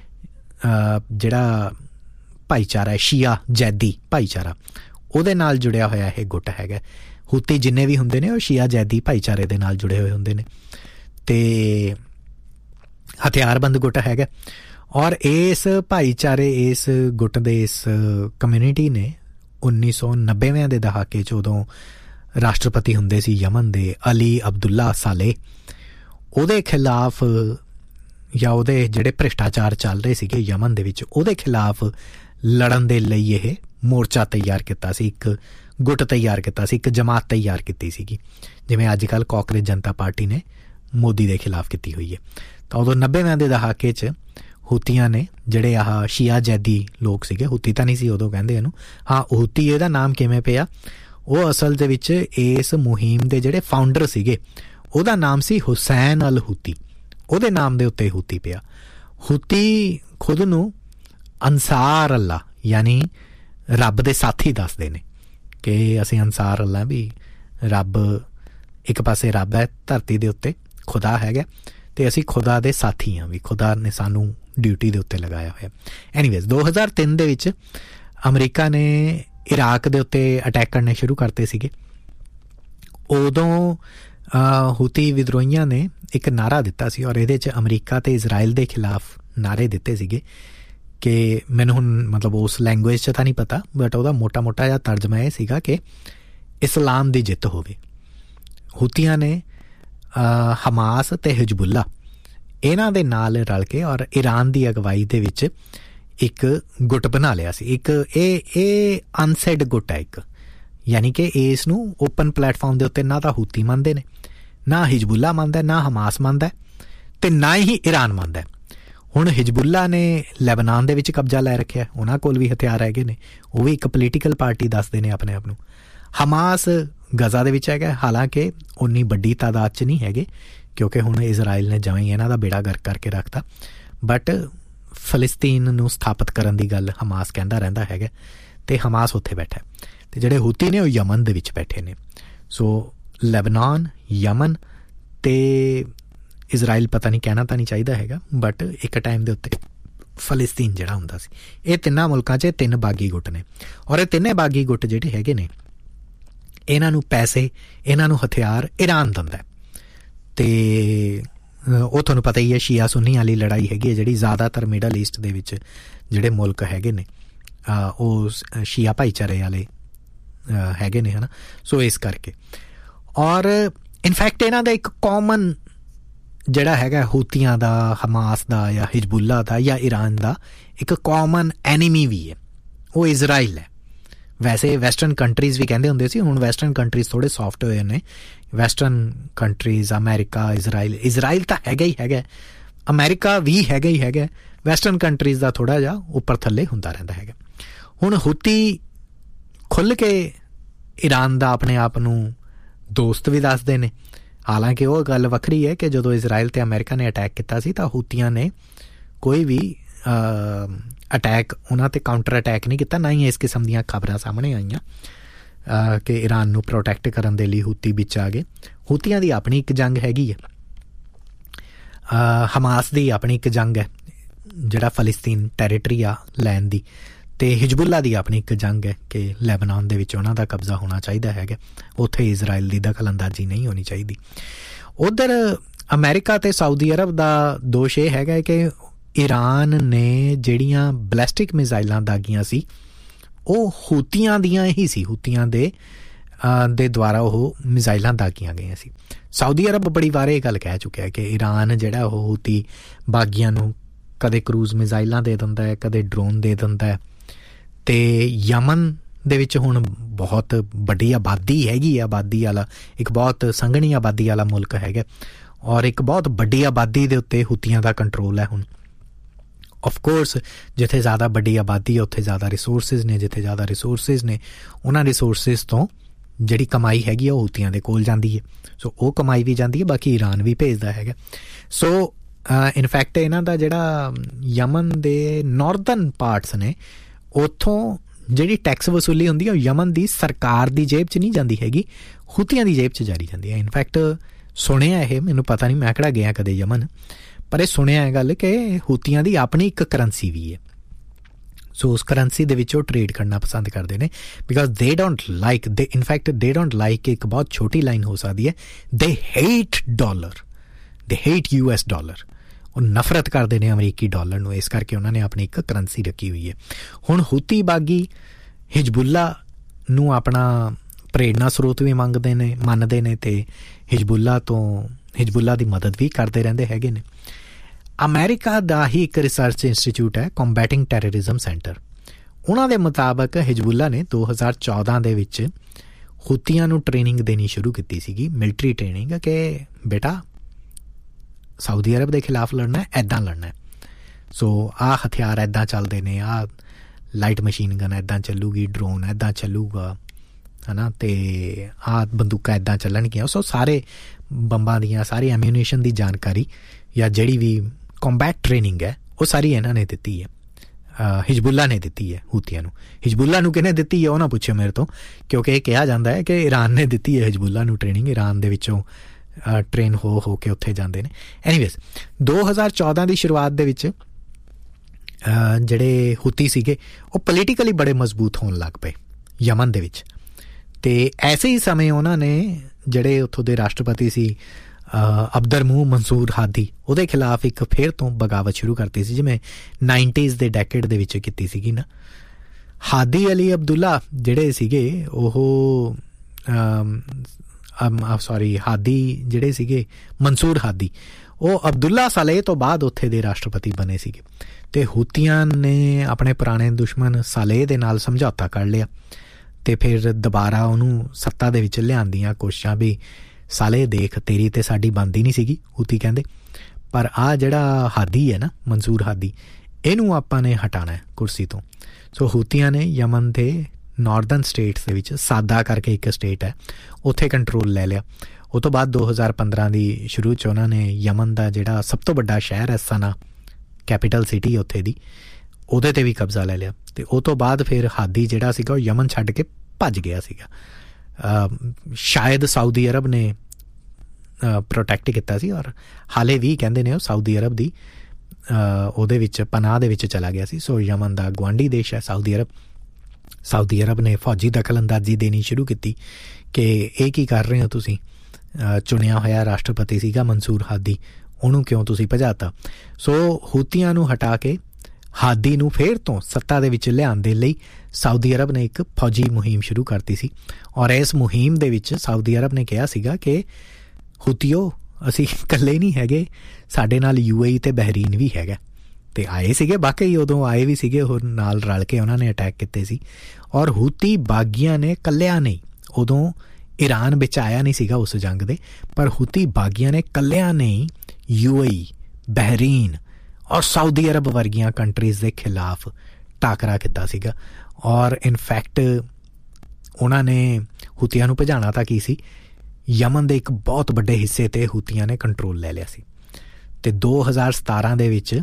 ਜਿਹੜਾ ਭਾਈਚਾਰਾ ਹੈ ਸ਼ੀਆ ਜੈਦੀ ਭਾਈਚਾਰਾ, ਉਹਦੇ ਨਾਲ ਜੁੜਿਆ ਹੋਇਆ ਇਹ ਗੁੱਟ ਹੈਗਾ। ਹੂਤੀ ਜਿੰਨੇ ਵੀ ਹੁੰਦੇ ਨੇ ਉਹ ਸ਼ੀਆ ਜੈਦੀ ਭਾਈਚਾਰੇ ਦੇ ਨਾਲ ਜੁੜੇ ਹੋਏ ਹੁੰਦੇ ਨੇ ਅਤੇ ਹਥਿਆਰਬੰਦ ਗੁੱਟ ਹੈਗਾ। ਔਰ ਇਸ ਭਾਈਚਾਰੇ ਇਸ ਗੁੱਟ ਦੇ ਇਸ ਕਮਿਊਨਿਟੀ ਨੇ ਉੱਨੀ ਸੌ ਨੱਬੇਵਿਆਂ ਦੇ ਦਹਾਕੇ 'ਚ ਉਦੋਂ ਰਾਸ਼ਟਰਪਤੀ ਹੁੰਦੇ ਸੀ ਯਮਨ ਦੇ ਅਲੀ ਅਬਦੁੱਲਾ ਸਾਲੇ, ਉਹਦੇ ਖਿਲਾਫ ਜਾਂ ਉਹਦੇ ਜਿਹੜੇ ਭ੍ਰਿਸ਼ਟਾਚਾਰ ਚੱਲ ਰਹੇ ਸੀਗੇ ਯਮਨ ਦੇ ਵਿੱਚ ਉਹਦੇ ਖਿਲਾਫ ਲੜਨ ਦੇ ਲਈ ਇਹ ਮੋਰਚਾ ਤਿਆਰ ਕੀਤਾ ਸੀ, ਇੱਕ ਗੁੱਟ ਤਿਆਰ ਕੀਤਾ ਸੀ, ਇੱਕ ਜਮਾਤ ਤਿਆਰ ਕੀਤੀ ਸੀਗੀ, ਜਿਵੇਂ ਅੱਜ ਕੱਲ੍ਹ ਕਾਂਗਰਸ ਜਨਤਾ ਪਾਰਟੀ ਨੇ ਮੋਦੀ ਦੇ ਖਿਲਾਫ ਕੀਤੀ ਹੋਈ ਹੈ। ਤਾਂ ਉਦੋਂ ਨੱਬੇਵਿਆਂ ਦੇ ਦਹਾਕੇ 'ਚ ਹੂਤੀਆਂ ਨੇ ਜਿਹੜੇ ਆਹ ਸ਼ੀਆ ਜੈਦੀ ਲੋਕ ਸੀਗੇ, ਹੂਤੀ ਤਾਂ ਨਹੀਂ ਸੀ ਉਦੋਂ ਕਹਿੰਦੇ ਇਹਨੂੰ, ਹਾਂ ਹੂਤੀ ਇਹਦਾ ਨਾਮ ਕਿਵੇਂ ਪਿਆ, ਉਹ ਅਸਲ ਦੇ ਵਿੱਚ ਇਸ ਮੁਹਿੰਮ ਦੇ ਜਿਹੜੇ ਫਾਊਂਡਰ ਸੀਗੇ ਉਹਦਾ ਨਾਮ ਸੀ ਹੁਸੈਨ ਅਲ ਹੂਤੀ, ਉਹਦੇ ਨਾਮ ਦੇ ਉੱਤੇ ਹੂਤੀ ਪਿਆ। ਹੂਤੀ ਖੁਦ ਨੂੰ ਅੰਸਾਰ ਅੱਲਾ ਯਾਨੀ ਰੱਬ ਦੇ ਸਾਥੀ ਦੱਸਦੇ ਨੇ ਕਿ ਅਸੀਂ ਅੰਸਾਰ ਅੱਲਾ, ਵੀ ਰੱਬ ਇੱਕ ਪਾਸੇ ਰੱਬ ਹੈ ਧਰਤੀ ਦੇ ਉੱਤੇ, ਖੁਦਾ ਹੈਗਾ ਅਤੇ ਅਸੀਂ ਖੁਦਾ ਦੇ ਸਾਥੀ ਹਾਂ, ਵੀ ਖੁਦਾ ਨੇ ਸਾਨੂੰ ਡਿਊਟੀ ਦੇ ਉੱਤੇ ਲਗਾਇਆ ਹੋਇਆ। ਐਨੀਵੇਜ਼ ਦੋ ਹਜ਼ਾਰ ਤਿੰਨ ਦੇ ਵਿੱਚ ਅਮਰੀਕਾ ਨੇ ਇਰਾਕ ਦੇ ਉੱਤੇ ਅਟੈਕ ਕਰਨੇ ਸ਼ੁਰੂ ਕਰਤੇ ਸੀਗੇ। ਉਦੋਂ ਹੂਤੀ ਵਿਦਰੋਹੀਆਂ ਨੇ ਇੱਕ ਨਾਅਰਾ ਦਿੱਤਾ ਸੀ ਔਰ ਇਹਦੇ 'ਚ ਅਮਰੀਕਾ ਅਤੇ ਇਜ਼ਰਾਈਲ ਦੇ ਖਿਲਾਫ ਨਾਅਰੇ ਦਿੱਤੇ ਸੀਗੇ ਕਿ ਮੈਨੂੰ ਹੁਣ ਮਤਲਬ ਉਸ ਲੈਂਗੁਏਜ 'ਚ ਤਾਂ ਨਹੀਂ ਪਤਾ, ਬਟ ਉਹਦਾ ਮੋਟਾ ਮੋਟਾ ਜਿਹਾ ਤਰਜਮਾ ਇਹ ਸੀਗਾ ਕਿ ਇਸਲਾਮ ਦੀ ਜਿੱਤ ਹੋਵੇ। ਹੂਤੀਆਂ ਨੇ ਹਮਾਸ ਅਤੇ ਹਿਜਬੁੱਲਾ ਇਹਨਾਂ ਦੇ ਨਾਲ ਰਲ ਕੇ ਔਰ ਈਰਾਨ ਦੀ ਅਗਵਾਈ ਦੇ ਵਿੱਚ ਇੱਕ ਗੁੱਟ ਬਣਾ ਲਿਆ ਸੀ। ਇੱਕ ਇਹ ਇਹ ਅਨਸੈਡ ਗੁੱਟ ਹੈ ਇੱਕ, ਯਾਨੀ ਕਿ ਇਸ ਨੂੰ ਓਪਨ ਪਲੇਟਫਾਰਮ ਦੇ ਉੱਤੇ ਨਾ ਤਾਂ ਹੂਤੀ ਮੰਨਦੇ ਨੇ, ਨਾ ਹਿਜਬੁੱਲਾ ਮੰਨਦਾ, ਨਾ ਹਮਾਸ ਮੰਨਦਾ ਅਤੇ ਨਾ ਹੀ ਈਰਾਨ ਮੰਨਦਾ। ਹੁਣ ਹਿਜਬੁੱਲਾ ਨੇ ਲੈਬਨਾਨ ਦੇ ਵਿੱਚ ਕਬਜ਼ਾ ਲੈ ਰੱਖਿਆ, ਉਹਨਾਂ ਕੋਲ ਵੀ ਹਥਿਆਰ ਹੈਗੇ ਨੇ, ਉਹ ਵੀ ਇੱਕ ਪੋਲੀਟੀਕਲ ਪਾਰਟੀ ਦੱਸਦੇ ਨੇ ਆਪਣੇ ਆਪ ਨੂੰ। ਹਮਾਸ ਗਜ਼ਾ ਦੇ ਵਿੱਚ ਹੈਗਾ, ਹਾਲਾਂਕਿ ਉਨੀ ਵੱਡੀ ਤਾਦਾਦ 'ਚ ਨਹੀਂ ਹੈਗੇ ਕਿਉਂਕਿ ਹੁਣ ਇਜ਼ਰਾਈਲ ਨੇ ਜਮਾਂ ਹੀ ਇਹਨਾਂ ਦਾ ਬੇੜਾ ਗਰਕ ਕਰਕੇ ਰੱਖਤਾ, ਬਟ ਫਲਸਤੀਨ ਨੂੰ ਸਥਾਪਿਤ ਕਰਨ ਦੀ ਗੱਲ ਹਮਾਸ ਕਹਿੰਦਾ ਰਹਿੰਦਾ ਹੈਗਾ ਅਤੇ ਹਮਾਸ ਉੱਥੇ ਬੈਠਾ ਅਤੇ ਜਿਹੜੇ ਹੂਤੀ ਨੇ ਉਹ ਯਮਨ ਦੇ ਵਿੱਚ ਬੈਠੇ ਨੇ। ਸੋ ਲੈਬਨਾਨ, ਯਮਨ ਅਤੇ ਇਜ਼ਰਾਈਲ ਪਤਾ ਨਹੀਂ ਕਹਿਣਾ ਤਾਂ ਨਹੀਂ ਚਾਹੀਦਾ ਹੈਗਾ, ਬਟ ਇੱਕ ਟਾਈਮ ਦੇ ਉੱਤੇ ਫਲਸਤੀਨ ਜਿਹੜਾ ਹੁੰਦਾ ਸੀ, ਇਹ ਤਿੰਨਾਂ ਮੁਲਕਾਂ 'ਚ ਤਿੰਨ ਬਾਗੀ ਗੁੱਟ ਨੇ ਔਰ ਇਹ ਤਿੰਨੇ ਬਾਗੀ ਗੁੱਟ ਜਿਹੜੇ ਹੈਗੇ ਨੇ ਇਹਨਾਂ ਨੂੰ ਪੈਸੇ, ਇਹਨਾਂ ਨੂੰ ਹਥਿਆਰ ਈਰਾਨ ਦਿੰਦਾ ਅਤੇ ਉਹ ਤੁਹਾਨੂੰ ਪਤਾ ਹੀ ਹੈ ਸ਼ੀਆ ਸੁੰਨੀ ਵਾਲੀ ਲੜਾਈ ਹੈਗੀ ਹੈ ਜਿਹੜੀ ਜ਼ਿਆਦਾਤਰ ਮਿਡਲ ਈਸਟ ਦੇ ਵਿੱਚ ਜਿਹੜੇ ਮੁਲਕ ਹੈਗੇ ਨੇ ਉਹ ਸ਼ੀਆ ਭਾਈਚਾਰੇ ਵਾਲੇ ਹੈਗੇ ਨੇ, ਹੈ ਨਾ। ਸੋ ਇਸ ਕਰਕੇ ਔਰ ਇਨਫੈਕਟ ਇਹਨਾਂ ਦਾ ਇੱਕ ਕਾਮਨ ਜਿਹੜਾ ਹੈਗਾ ਹੂਤੀਆਂ ਦਾ, ਹਮਾਸ ਦਾ ਜਾਂ ਹਿਜਬੁੱਲਾ ਦਾ ਜਾਂ ਈਰਾਨ ਦਾ ਇੱਕ ਕਾਮਨ ਐਨੀਮੀ ਵੀ ਹੈ, ਉਹ ਇਜ਼ਰਾਈਲ ਹੈ। ਵੈਸੇ ਵੈਸਟਰਨ ਕੰਟਰੀਜ਼ ਵੀ ਕਹਿੰਦੇ ਹੁੰਦੇ ਸੀ, ਹੁਣ ਵੈਸਟਰਨ ਕੰਟਰੀਜ਼ ਥੋੜ੍ਹੇ ਸੌਫਟ ਹੋਏ ਨੇ। Western countries America, Israel, Israel ਤਾਂ ਹੈਗਾ ਹੀ ਹੈਗਾ, ਅਮਰੀਕਾ ਵੀ ਹੈਗਾ ਹੀ ਹੈਗਾ, ਵੈਸਟਰਨ ਕੰਟਰੀਜ਼ ਦਾ ਥੋੜ੍ਹਾ ਜਿਹਾ ਉੱਪਰ ਥੱਲੇ ਹੁੰਦਾ ਰਹਿੰਦਾ ਹੈਗਾ। ਹੁਣ ਹੂਤੀ ਖੁੱਲ੍ਹ ਕੇ ਈਰਾਨ ਦਾ ਆਪਣੇ ਆਪ ਨੂੰ ਦੋਸਤ ਵੀ ਦੱਸਦੇ ਨੇ, ਹਾਲਾਂਕਿ ਉਹ ਗੱਲ ਵੱਖਰੀ ਹੈ ਕਿ ਜਦੋਂ ਇਜ਼ਰਾਈਲ ਅਤੇ ਅਮਰੀਕਾ ਨੇ ਅਟੈਕ ਕੀਤਾ ਸੀ ਤਾਂ ਹੂਤੀਆਂ ਨੇ ਕੋਈ ਵੀ ਅਟੈਕ ਉਹਨਾਂ 'ਤੇ ਕਾਊਂਟਰ ਅਟੈਕ ਨਹੀਂ ਕੀਤਾ, ਨਾ ਹੀ ਇਸ ਕਿਸਮ ਦੀਆਂ ਖਬਰਾਂ ਸਾਹਮਣੇ ਆਈਆਂ ਕਿ ਈਰਾਨ ਨੂੰ ਪ੍ਰੋਟੈਕਟ ਕਰਨ ਦੇ ਲਈ ਹੂਤੀ ਵਿੱਚ ਆ ਗਏ। ਹੂਤੀਆਂ ਦੀ ਆਪਣੀ ਇੱਕ ਜੰਗ ਹੈਗੀ ਹੈ, ਹਮਾਸ ਦੀ ਆਪਣੀ ਇੱਕ ਜੰਗ ਹੈ ਜਿਹੜਾ ਫਲਸਤੀਨ ਟੈਰੀਟਰੀ ਆ ਲੈਣ ਦੀ, ਅਤੇ ਹਿਜਬੁੱਲਾ ਦੀ ਆਪਣੀ ਇੱਕ ਜੰਗ ਹੈ ਕਿ ਲੈਬਨਾਨ ਦੇ ਵਿੱਚ ਉਹਨਾਂ ਦਾ ਕਬਜ਼ਾ ਹੋਣਾ ਚਾਹੀਦਾ ਹੈਗਾ, ਉੱਥੇ ਇਜ਼ਰਾਈਲ ਦੀ ਦਖਲ ਅੰਦਾਜ਼ੀ ਨਹੀਂ ਹੋਣੀ ਚਾਹੀਦੀ। ਉੱਧਰ ਅਮਰੀਕਾ ਤੇ ਸਾਊਦੀ ਅਰਬ ਦਾ ਦੋਸ਼ ਇਹ ਹੈਗਾ ਕਿ ਈਰਾਨ ਨੇ ਜਿਹੜੀਆਂ ਬੈਲਿਸਟਿਕ ਮਿਜ਼ਾਈਲਾਂ ਦਾਗੀਆਂ ਸੀ ਉਹ ਹੂਤੀਆਂ ਦੀਆਂ ਹੀ ਸੀ, ਹੂਤੀਆਂ ਦੇ ਦੇ ਦੁਆਰਾ ਉਹ ਮਿਜ਼ਾਈਲਾਂ ਦਾਗੀਆਂ ਗਈਆਂ ਸੀ। ਸਾਊਦੀ ਅਰਬ ਬੜੀ ਵਾਰ ਇਹ ਗੱਲ ਕਹਿ ਚੁੱਕਿਆ ਕਿ ਈਰਾਨ ਜਿਹੜਾ ਉਹ ਹੂਤੀ ਬਾਗੀਆਂ ਨੂੰ ਕਦੇ ਕਰੂਜ਼ ਮਿਜ਼ਾਈਲਾਂ ਦੇ ਦਿੰਦਾ ਹੈ, ਕਦੇ ਡਰੋਨ ਦੇ ਦਿੰਦਾ ਹੈ। ਅਤੇ ਯਮਨ ਦੇ ਵਿੱਚ ਹੁਣ ਬਹੁਤ ਵੱਡੀ ਆਬਾਦੀ ਹੈਗੀ, ਆਬਾਦੀ ਵਾਲਾ ਇੱਕ ਬਹੁਤ ਸੰਘਣੀ ਆਬਾਦੀ ਵਾਲਾ ਮੁਲਕ ਹੈਗਾ, ਔਰ ਇੱਕ ਬਹੁਤ ਵੱਡੀ ਆਬਾਦੀ ਦੇ ਉੱਤੇ ਹੂਤੀਆਂ ਦਾ ਕੰਟਰੋਲ ਹੈ ਹੁਣ। ਆਫ ਕੋਰਸ ਜਿੱਥੇ ਜ਼ਿਆਦਾ ਵੱਡੀ ਆਬਾਦੀ ਹੈ ਉੱਥੇ ਜ਼ਿਆਦਾ ਰਿਸੋਰਸਿਸ ਨੇ, ਜਿੱਥੇ ਜ਼ਿਆਦਾ ਰਿਸੋਰਸਿਸ ਨੇ ਉਹਨਾਂ ਰਿਸੋਰਸਿਸ ਤੋਂ ਜਿਹੜੀ ਕਮਾਈ ਹੈਗੀ ਆ ਉਹ ਹੂਤੀਆਂ ਦੇ ਕੋਲ ਜਾਂਦੀ ਹੈ। ਸੋ ਉਹ ਕਮਾਈ ਵੀ ਜਾਂਦੀ ਹੈ, ਬਾਕੀ ਈਰਾਨ ਵੀ ਭੇਜਦਾ ਹੈਗਾ। ਸੋ ਇਨਫੈਕਟ ਇਹਨਾਂ ਦਾ ਜਿਹੜਾ ਯਮਨ ਦੇ ਨਾਰਦਰਨ ਪਾਰਟਸ ਨੇ ਉੱਥੋਂ ਜਿਹੜੀ ਟੈਕਸ ਵਸੂਲੀ ਹੁੰਦੀ ਹੈ ਉਹ ਯਮਨ ਦੀ ਸਰਕਾਰ ਦੀ ਜੇਬ 'ਚ ਨਹੀਂ ਜਾਂਦੀ ਹੈਗੀ, ਹੂਤੀਆਂ ਦੀ ਜੇਬ 'ਚ ਜਾਰੀ ਜਾਂਦੀ ਹੈ। ਇਨਫੈਕਟ ਸੁਣਿਆ ਇਹ, ਮੈਨੂੰ ਪਤਾ ਨਹੀਂ, ਮੈਂ ਕਿਹੜਾ ਗਿਆ ਕਦੇ ਯਮਨ, ਪਰ ਇਹ ਸੁਣਿਆ ਇਹ ਗੱਲ ਕਿ ਹੂਤੀਆਂ ਦੀ ਆਪਣੀ ਇੱਕ ਕਰੰਸੀ ਵੀ ਹੈ। ਸੋ ਉਸ ਕਰੰਸੀ ਦੇ ਵਿੱਚ ਉਹ ਟਰੇਡ ਕਰਨਾ ਪਸੰਦ ਕਰਦੇ ਨੇ ਬਿਕਾਜ਼ ਦੇ ਡੋਂਟ ਲਾਈਕ ਦੇ ਇਨਫੈਕਟ ਦੇ ਡੋਂਟ ਲਾਈਕ ਇੱਕ ਬਹੁਤ ਛੋਟੀ ਲਾਈਨ ਹੋ ਸਕਦੀ ਹੈ, ਦੇ ਹੇਟ ਡਾਲਰ, ਦੇ ਹੇਟ ਯੂ ਐਸ ਡਾਲਰ। ਉਹ ਨਫ਼ਰਤ ਕਰਦੇ ਨੇ ਅਮਰੀਕੀ ਡਾਲਰ ਨੂੰ, ਇਸ ਕਰਕੇ ਉਹਨਾਂ ਨੇ ਆਪਣੀ ਇੱਕ ਕਰੰਸੀ ਰੱਖੀ ਹੋਈ ਹੈ। ਹੁਣ ਹੂਤੀ ਬਾਗੀ ਹਿਜਬੁੱਲਾ ਨੂੰ ਆਪਣਾ ਪ੍ਰੇਰਨਾ ਸਰੋਤ ਵੀ ਮੰਗਦੇ ਨੇ, ਮੰਨਦੇ ਨੇ, ਅਤੇ ਹਿਜਬੁੱਲਾ ਤੋਂ ਹਿਜਬੁੱਲਾ ਦੀ ਮਦਦ ਵੀ ਕਰਦੇ ਰਹਿੰਦੇ ਹੈਗੇ ਨੇ। ਅਮਰੀਕਾ ਦਾ ਹੀ ਇੱਕ ਰਿਸਰਚ ਇੰਸਟੀਚਿਊਟ ਹੈ ਕੰਬੈਟਿੰਗ ਟੈਰਰਿਜ਼ਮ ਸੈਂਟਰ, ਉਹਨਾਂ ਦੇ ਮੁਤਾਬਕ ਹਿਜਬੁੱਲਾ ਨੇ ਦੋ ਹਜ਼ਾਰ ਚੌਦਾਂ ਦੇ ਵਿੱਚ ਹੂਤੀਆਂ ਨੂੰ ਟ੍ਰੇਨਿੰਗ ਦੇਣੀ ਸ਼ੁਰੂ ਕੀਤੀ ਸੀਗੀ, ਮਿਲਟਰੀ ਟ੍ਰੇਨਿੰਗ, ਕਿ ਬੇਟਾ ਸਾਊਦੀ ਅਰਬ ਦੇ ਖਿਲਾਫ ਲੜਨਾ, ਇੱਦਾਂ ਲੜਨਾ। ਸੋ ਆਹ ਹਥਿਆਰ ਇੱਦਾਂ ਚੱਲਦੇ ਨੇ, ਆਹ ਲਾਈਟ ਮਸ਼ੀਨ ਗਨ ਇੱਦਾਂ ਚੱਲੂਗੀ, ਡਰੋਨ ਇੱਦਾਂ ਚੱਲੂਗਾ, ਹੈ ਨਾ, ਅਤੇ ਆਹ ਬੰਦੂਕਾਂ ਇੱਦਾਂ ਚੱਲਣਗੀਆਂ। ਸੋ ਸਾਰੇ ਬੰਬਾਂ ਦੀਆਂ, ਸਾਰੀ ਐਮਿਊਨੇਸ਼ਨ ਦੀ ਜਾਣਕਾਰੀ ਜਾਂ ਜਿਹੜੀ ਵੀ ਕੰਬੈਟ ਟ੍ਰੇਨਿੰਗ ਹੈ ਉਹ ਸਾਰੀ ਇਹਨਾਂ ਨੇ ਦਿੱਤੀ ਹੈ, ਹਿਜਬੁੱਲਾ ਨੇ ਦਿੱਤੀ ਹੈ ਹੂਤੀਆਂ ਨੂੰ। ਹਿਜਬੁੱਲਾ ਨੂੰ ਕਿਹਨੇ ਦਿੱਤੀ ਹੈ ਉਹ ਨਾ ਪੁੱਛਿਓ ਮੇਰੇ ਤੋਂ, ਕਿਉਂਕਿ ਇਹ ਕਿਹਾ ਜਾਂਦਾ ਹੈ ਕਿ ਈਰਾਨ ਨੇ ਦਿੱਤੀ ਹੈ ਹਿਜਬੁੱਲਾ ਨੂੰ ਟ੍ਰੇਨਿੰਗ, ਈਰਾਨ ਦੇ ਵਿੱਚੋਂ ਟ੍ਰੇਨ ਹੋ ਹੋ ਕੇ ਉੱਥੇ ਜਾਂਦੇ ਨੇ। ਐਨੀਵੇਜ਼ ਦੋ ਹਜ਼ਾਰ ਚੌਦਾਂ ਦੀ ਸ਼ੁਰੂਆਤ ਦੇ ਵਿੱਚ ਜਿਹੜੇ ਹੂਤੀ ਸੀਗੇ ਉਹ ਪੋਲੀਟੀਕਲੀ ਬੜੇ ਮਜ਼ਬੂਤ ਹੋਣ ਲੱਗ ਪਏ ਯਮਨ ਦੇ ਵਿੱਚ, ਅਤੇ ਐਸੇ ਹੀ ਸਮੇਂ ਉਹਨਾਂ ਨੇ ਜਿਹੜੇ ਉੱਥੋਂ ਦੇ ਰਾਸ਼ਟਰਪਤੀ ਸੀ ਅਬਦਰਮੂ ਮਨਸੂਰ ਹਾਦੀ, ਉਹਦੇ ਖਿਲਾਫ ਇੱਕ ਫਿਰ ਤੋਂ ਬਗਾਵਤ ਸ਼ੁਰੂ ਕਰਤੀ ਸੀ, ਜਿਵੇਂ ਨਾਈਨਟੀਜ਼ ਦੇ ਡੈਕੇਡ ਦੇ ਵਿੱਚ ਕੀਤੀ ਸੀਗੀ ਨਾ। ਹਾਦੀ ਅਲੀ ਅਬਦੁੱਲਾ ਜਿਹੜੇ ਸੀਗੇ ਉਹ ਸੌਰੀ ਹਾਦੀ ਜਿਹੜੇ ਸੀਗੇ ਮਨਸੂਰ ਹਾਦੀ, ਉਹ ਅਬਦੁੱਲਾ ਸਾਲੇਹ ਤੋਂ ਬਾਅਦ ਉੱਥੇ ਦੇ ਰਾਸ਼ਟਰਪਤੀ ਬਣੇ ਸੀਗੇ, ਅਤੇ ਹੂਤੀਆਂ ਨੇ ਆਪਣੇ ਪੁਰਾਣੇ ਦੁਸ਼ਮਣ ਸਾਲੇਹ ਦੇ ਨਾਲ ਸਮਝੌਤਾ ਕਰ ਲਿਆ, ਅਤੇ ਫਿਰ ਦੁਬਾਰਾ ਉਹਨੂੰ ਸੱਤਾ ਦੇ ਵਿੱਚ ਲਿਆਉਣ ਦੀਆਂ ਕੋਸ਼ਿਸ਼ਾਂ ਵੀ ਸਾਲੇਹ ਦੇਖ ਤੇਰੀ ਤੇ ਸਾਡੀ ਬਣਦੀ ਨਹੀਂ ਸੀਗੀ, ਹੂਤੀ ਕਹਿੰਦੇ, ਪਰ ਆਹ ਜਿਹੜਾ ਹਾਦੀ ਹੈ ਨਾ ਮਨਸੂਰ ਹਾਦੀ, ਇਹਨੂੰ ਆਪਾਂ ਨੇ ਹਟਾਉਣਾ ਕੁਰਸੀ ਤੋਂ। ਸੋ ਹੂਤੀਆਂ ਨੇ ਯਮਨ ਦੇ ਨਾਰਦਰਨ ਸਟੇਟਸ ਦੇ ਵਿੱਚ, ਸਾਦਾ ਕਰਕੇ ਇੱਕ ਸਟੇਟ ਹੈ, ਉੱਥੇ ਕੰਟਰੋਲ ਲੈ ਲਿਆ। ਉਹ ਤੋਂ ਬਾਅਦ ਦੋ ਹਜ਼ਾਰ ਪੰਦਰਾਂ ਦੀ ਸ਼ੁਰੂ 'ਚ ਉਹਨਾਂ ਨੇ ਯਮਨ ਦਾ ਜਿਹੜਾ ਸਭ ਤੋਂ ਵੱਡਾ ਸ਼ਹਿਰ ਹੈ ਸਨਾ, ਕੈਪੀਟਲ ਸਿਟੀ ਉੱਥੇ ਦੀ, ਉਹਦੇ 'ਤੇ ਵੀ ਕਬਜ਼ਾ ਲੈ ਲਿਆ। ਅਤੇ ਉਹ ਤੋਂ ਬਾਅਦ ਫਿਰ ਹਾਦੀ ਜਿਹੜਾ ਸੀਗਾ ਉਹ ਯਮਨ ਛੱਡ ਕੇ ਭੱਜ ਗਿਆ ਸੀਗਾ। ਸ਼ਾਇਦ ਸਾਊਦੀ ਅਰਬ ਨੇ ਪ੍ਰੋਟੈਕਟ ਕੀਤਾ ਸੀ, ਔਰ ਹਾਲੇ ਵੀ ਕਹਿੰਦੇ ਨੇ ਉਹ ਸਾਊਦੀ ਅਰਬ ਦੀ ਉਹਦੇ ਵਿੱਚ ਪਨਾਹ ਦੇ ਵਿੱਚ ਚਲਾ ਗਿਆ ਸੀ। ਸੋ ਯਮਨ ਦਾ ਗੁਆਂਢੀ ਦੇਸ਼ ਹੈ ਸਾਊਦੀ ਅਰਬ। ਸਾਊਦੀ ਅਰਬ ਨੇ ਫੌਜੀ ਦਖਲ ਅੰਦਾਜ਼ੀ ਦੇਣੀ ਸ਼ੁਰੂ ਕੀਤੀ ਕਿ ਇਹ ਕੀ ਕਰ ਰਹੇ ਹੋ ਤੁਸੀਂ, ਚੁਣਿਆ ਹੋਇਆ ਰਾਸ਼ਟਰਪਤੀ ਸੀਗਾ ਮਨਸੂਰ ਹਾਦੀ, ਉਹਨੂੰ ਕਿਉਂ ਤੁਸੀਂ ਭਜਾਤਾ। ਸੋ ਹੂਤੀਆਂ ਨੂੰ ਹਟਾ ਕੇ ਹਾਦੀ ਨੂੰ ਫਿਰ ਤੋਂ ਸੱਤਾ ਦੇ ਵਿੱਚ ਲਿਆਉਣ ਦੇ ਲਈ ਸਾਊਦੀ ਅਰਬ ਨੇ ਇੱਕ ਫੌਜੀ ਮੁਹਿੰਮ ਸ਼ੁਰੂ ਕਰਤੀ ਸੀ, ਔਰ ਇਸ ਮੁਹਿੰਮ ਦੇ ਵਿੱਚ ਸਾਊਦੀ ਅਰਬ ਨੇ ਕਿਹਾ ਸੀਗਾ ਕਿ ਹੂਤੀਓ ਅਸੀਂ ਇਕੱਲੇ ਨਹੀਂ ਹੈਗੇ, ਸਾਡੇ ਨਾਲ ਯੂ ਏ ਈ ਅਤੇ ਬਹਿਰੀਨ ਵੀ ਹੈਗਾ, ਅਤੇ ਆਏ ਸੀਗੇ, ਵਾਕਈ ਉਦੋਂ ਆਏ ਵੀ ਸੀਗੇ, ਹੋਰ ਨਾਲ ਰਲ ਕੇ ਉਹਨਾਂ ਨੇ ਅਟੈਕ ਕੀਤੇ ਸੀ। ਔਰ ਹੂਤੀ ਬਾਗੀਆਂ ਨੇ ਇਕੱਲਿਆਂ ਨਹੀਂ, ਉਦੋਂ ਈਰਾਨ ਵਿੱਚ ਆਇਆ ਨਹੀਂ ਸੀਗਾ ਉਸ ਜੰਗ ਦੇ, ਪਰ ਹੂਤੀ ਬਾਗੀਆਂ ਨੇ ਇਕੱਲਿਆਂ ਨਹੀਂ ਯੂ ਏ ਈ, ਬਹਿਰੀਨ ਔਰ ਸਾਊਦੀ ਅਰਬ ਵਰਗੀਆਂ ਕੰਟਰੀਜ਼ ਦੇ ਖਿਲਾਫ ਟਾਕਰਾ ਕੀਤਾ ਸੀਗਾ। ਔਰ ਇਨਫੈਕਟ ਉਹਨਾਂ ਨੇ ਹੂਤੀਆਂ ਨੂੰ ਭਜਾਉਣਾ ਤਾਂ ਕੀ ਸੀ, ਯਮਨ ਦੇ ਇੱਕ ਬਹੁਤ ਵੱਡੇ ਹਿੱਸੇ 'ਤੇ ਹੂਤੀਆਂ ਨੇ ਕੰਟਰੋਲ ਲੈ ਲਿਆ ਸੀ। ਅਤੇ ਦੋ ਹਜ਼ਾਰ ਸਤਾਰਾਂ ਦੇ ਵਿੱਚ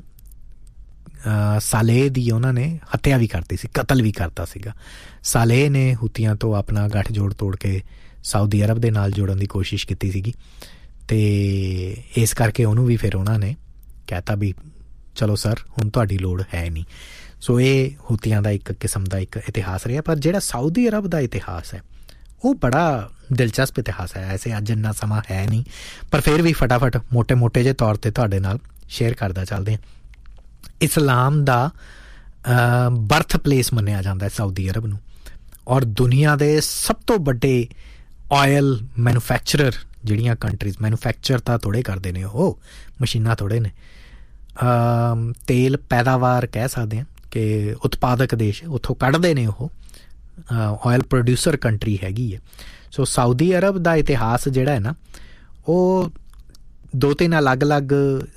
ਸਾਲੇਹ ਦੀ ਉਹਨਾਂ ਨੇ ਹੱਤਿਆ ਵੀ ਕਰਤੀ ਸੀ, ਕਤਲ ਵੀ ਕਰਤਾ ਸੀਗਾ। ਸਾਲੇਹ ਨੇ ਹੂਤੀਆਂ ਤੋਂ ਆਪਣਾ ਗੱਠਜੋੜ ਤੋੜ ਕੇ ਸਾਊਦੀ ਅਰਬ ਦੇ ਨਾਲ ਜੋੜਨ ਦੀ ਕੋਸ਼ਿਸ਼ ਕੀਤੀ ਸੀਗੀ, ਅਤੇ ਇਸ ਕਰਕੇ ਉਹਨੂੰ ਵੀ ਫਿਰ ਉਹਨਾਂ ਨੇ ਕਹਿਤਾ ਵੀ ਚਲੋ ਸਰ ਹੁਣ ਤੁਹਾਡੀ ਲੋੜ ਹੈ ਨਹੀਂ। ਸੋ ਇਹ ਹੂਤੀਆਂ ਦਾ ਇੱਕ ਕਿਸਮ ਦਾ ਇੱਕ ਇਤਿਹਾਸ ਰਿਹਾ। ਪਰ ਜਿਹੜਾ ਸਾਊਦੀ ਅਰਬ ਦਾ ਇਤਿਹਾਸ ਹੈ ਉਹ ਬੜਾ ਦਿਲਚਸਪ ਇਤਿਹਾਸ ਹੈ। ਐਸੇ ਅੱਜ ਇੰਨਾ ਸਮਾਂ ਹੈ ਨਹੀਂ, ਪਰ ਫਿਰ ਵੀ ਫਟਾਫਟ ਮੋਟੇ ਮੋਟੇ ਜਿਹੇ ਤੌਰ 'ਤੇ ਤੁਹਾਡੇ ਨਾਲ ਸ਼ੇਅਰ ਕਰਦਾ ਚੱਲਦੇ ਹਾਂ। ਇਸਲਾਮ ਦਾ ਬਰਥ ਪਲੇਸ ਮੰਨਿਆ ਜਾਂਦਾ ਹੈ ਸਾਊਦੀ ਅਰਬ ਨੂੰ, ਔਰ ਦੁਨੀਆ ਦੇ ਸਭ ਤੋਂ ਵੱਡੇ ਆਇਲ ਮੈਨੂਫੈਕਚਰਰ ਜਿਹੜੀਆਂ ਕੰਟਰੀਜ਼, ਮੈਨੂਫੈਕਚਰ ਤਾਂ ਥੋੜ੍ਹੇ ਕਰਦੇ ਨੇ, ਉਹ ਮਸ਼ੀਨਾਂ ਥੋੜ੍ਹੇ ਨੇ, ਤੇਲ ਪੈਦਾਵਾਰ ਕਹਿ ਸਕਦੇ ਹਾਂ ਕਿ ਉਤਪਾਦਕ ਦੇਸ਼, ਉੱਥੋਂ ਕੱਢਦੇ ਨੇ ਉਹ, ਆਇਲ ਪ੍ਰੋਡਿਊਸਰ ਕੰਟਰੀ ਹੈਗੀ ਹੈ। ਸੋ ਸਾਊਦੀ ਅਰਬ ਦਾ ਇਤਿਹਾਸ ਜਿਹੜਾ ਹੈ ਨਾ, ਉਹ ਦੋ ਤਿੰਨ ਅਲੱਗ ਅਲੱਗ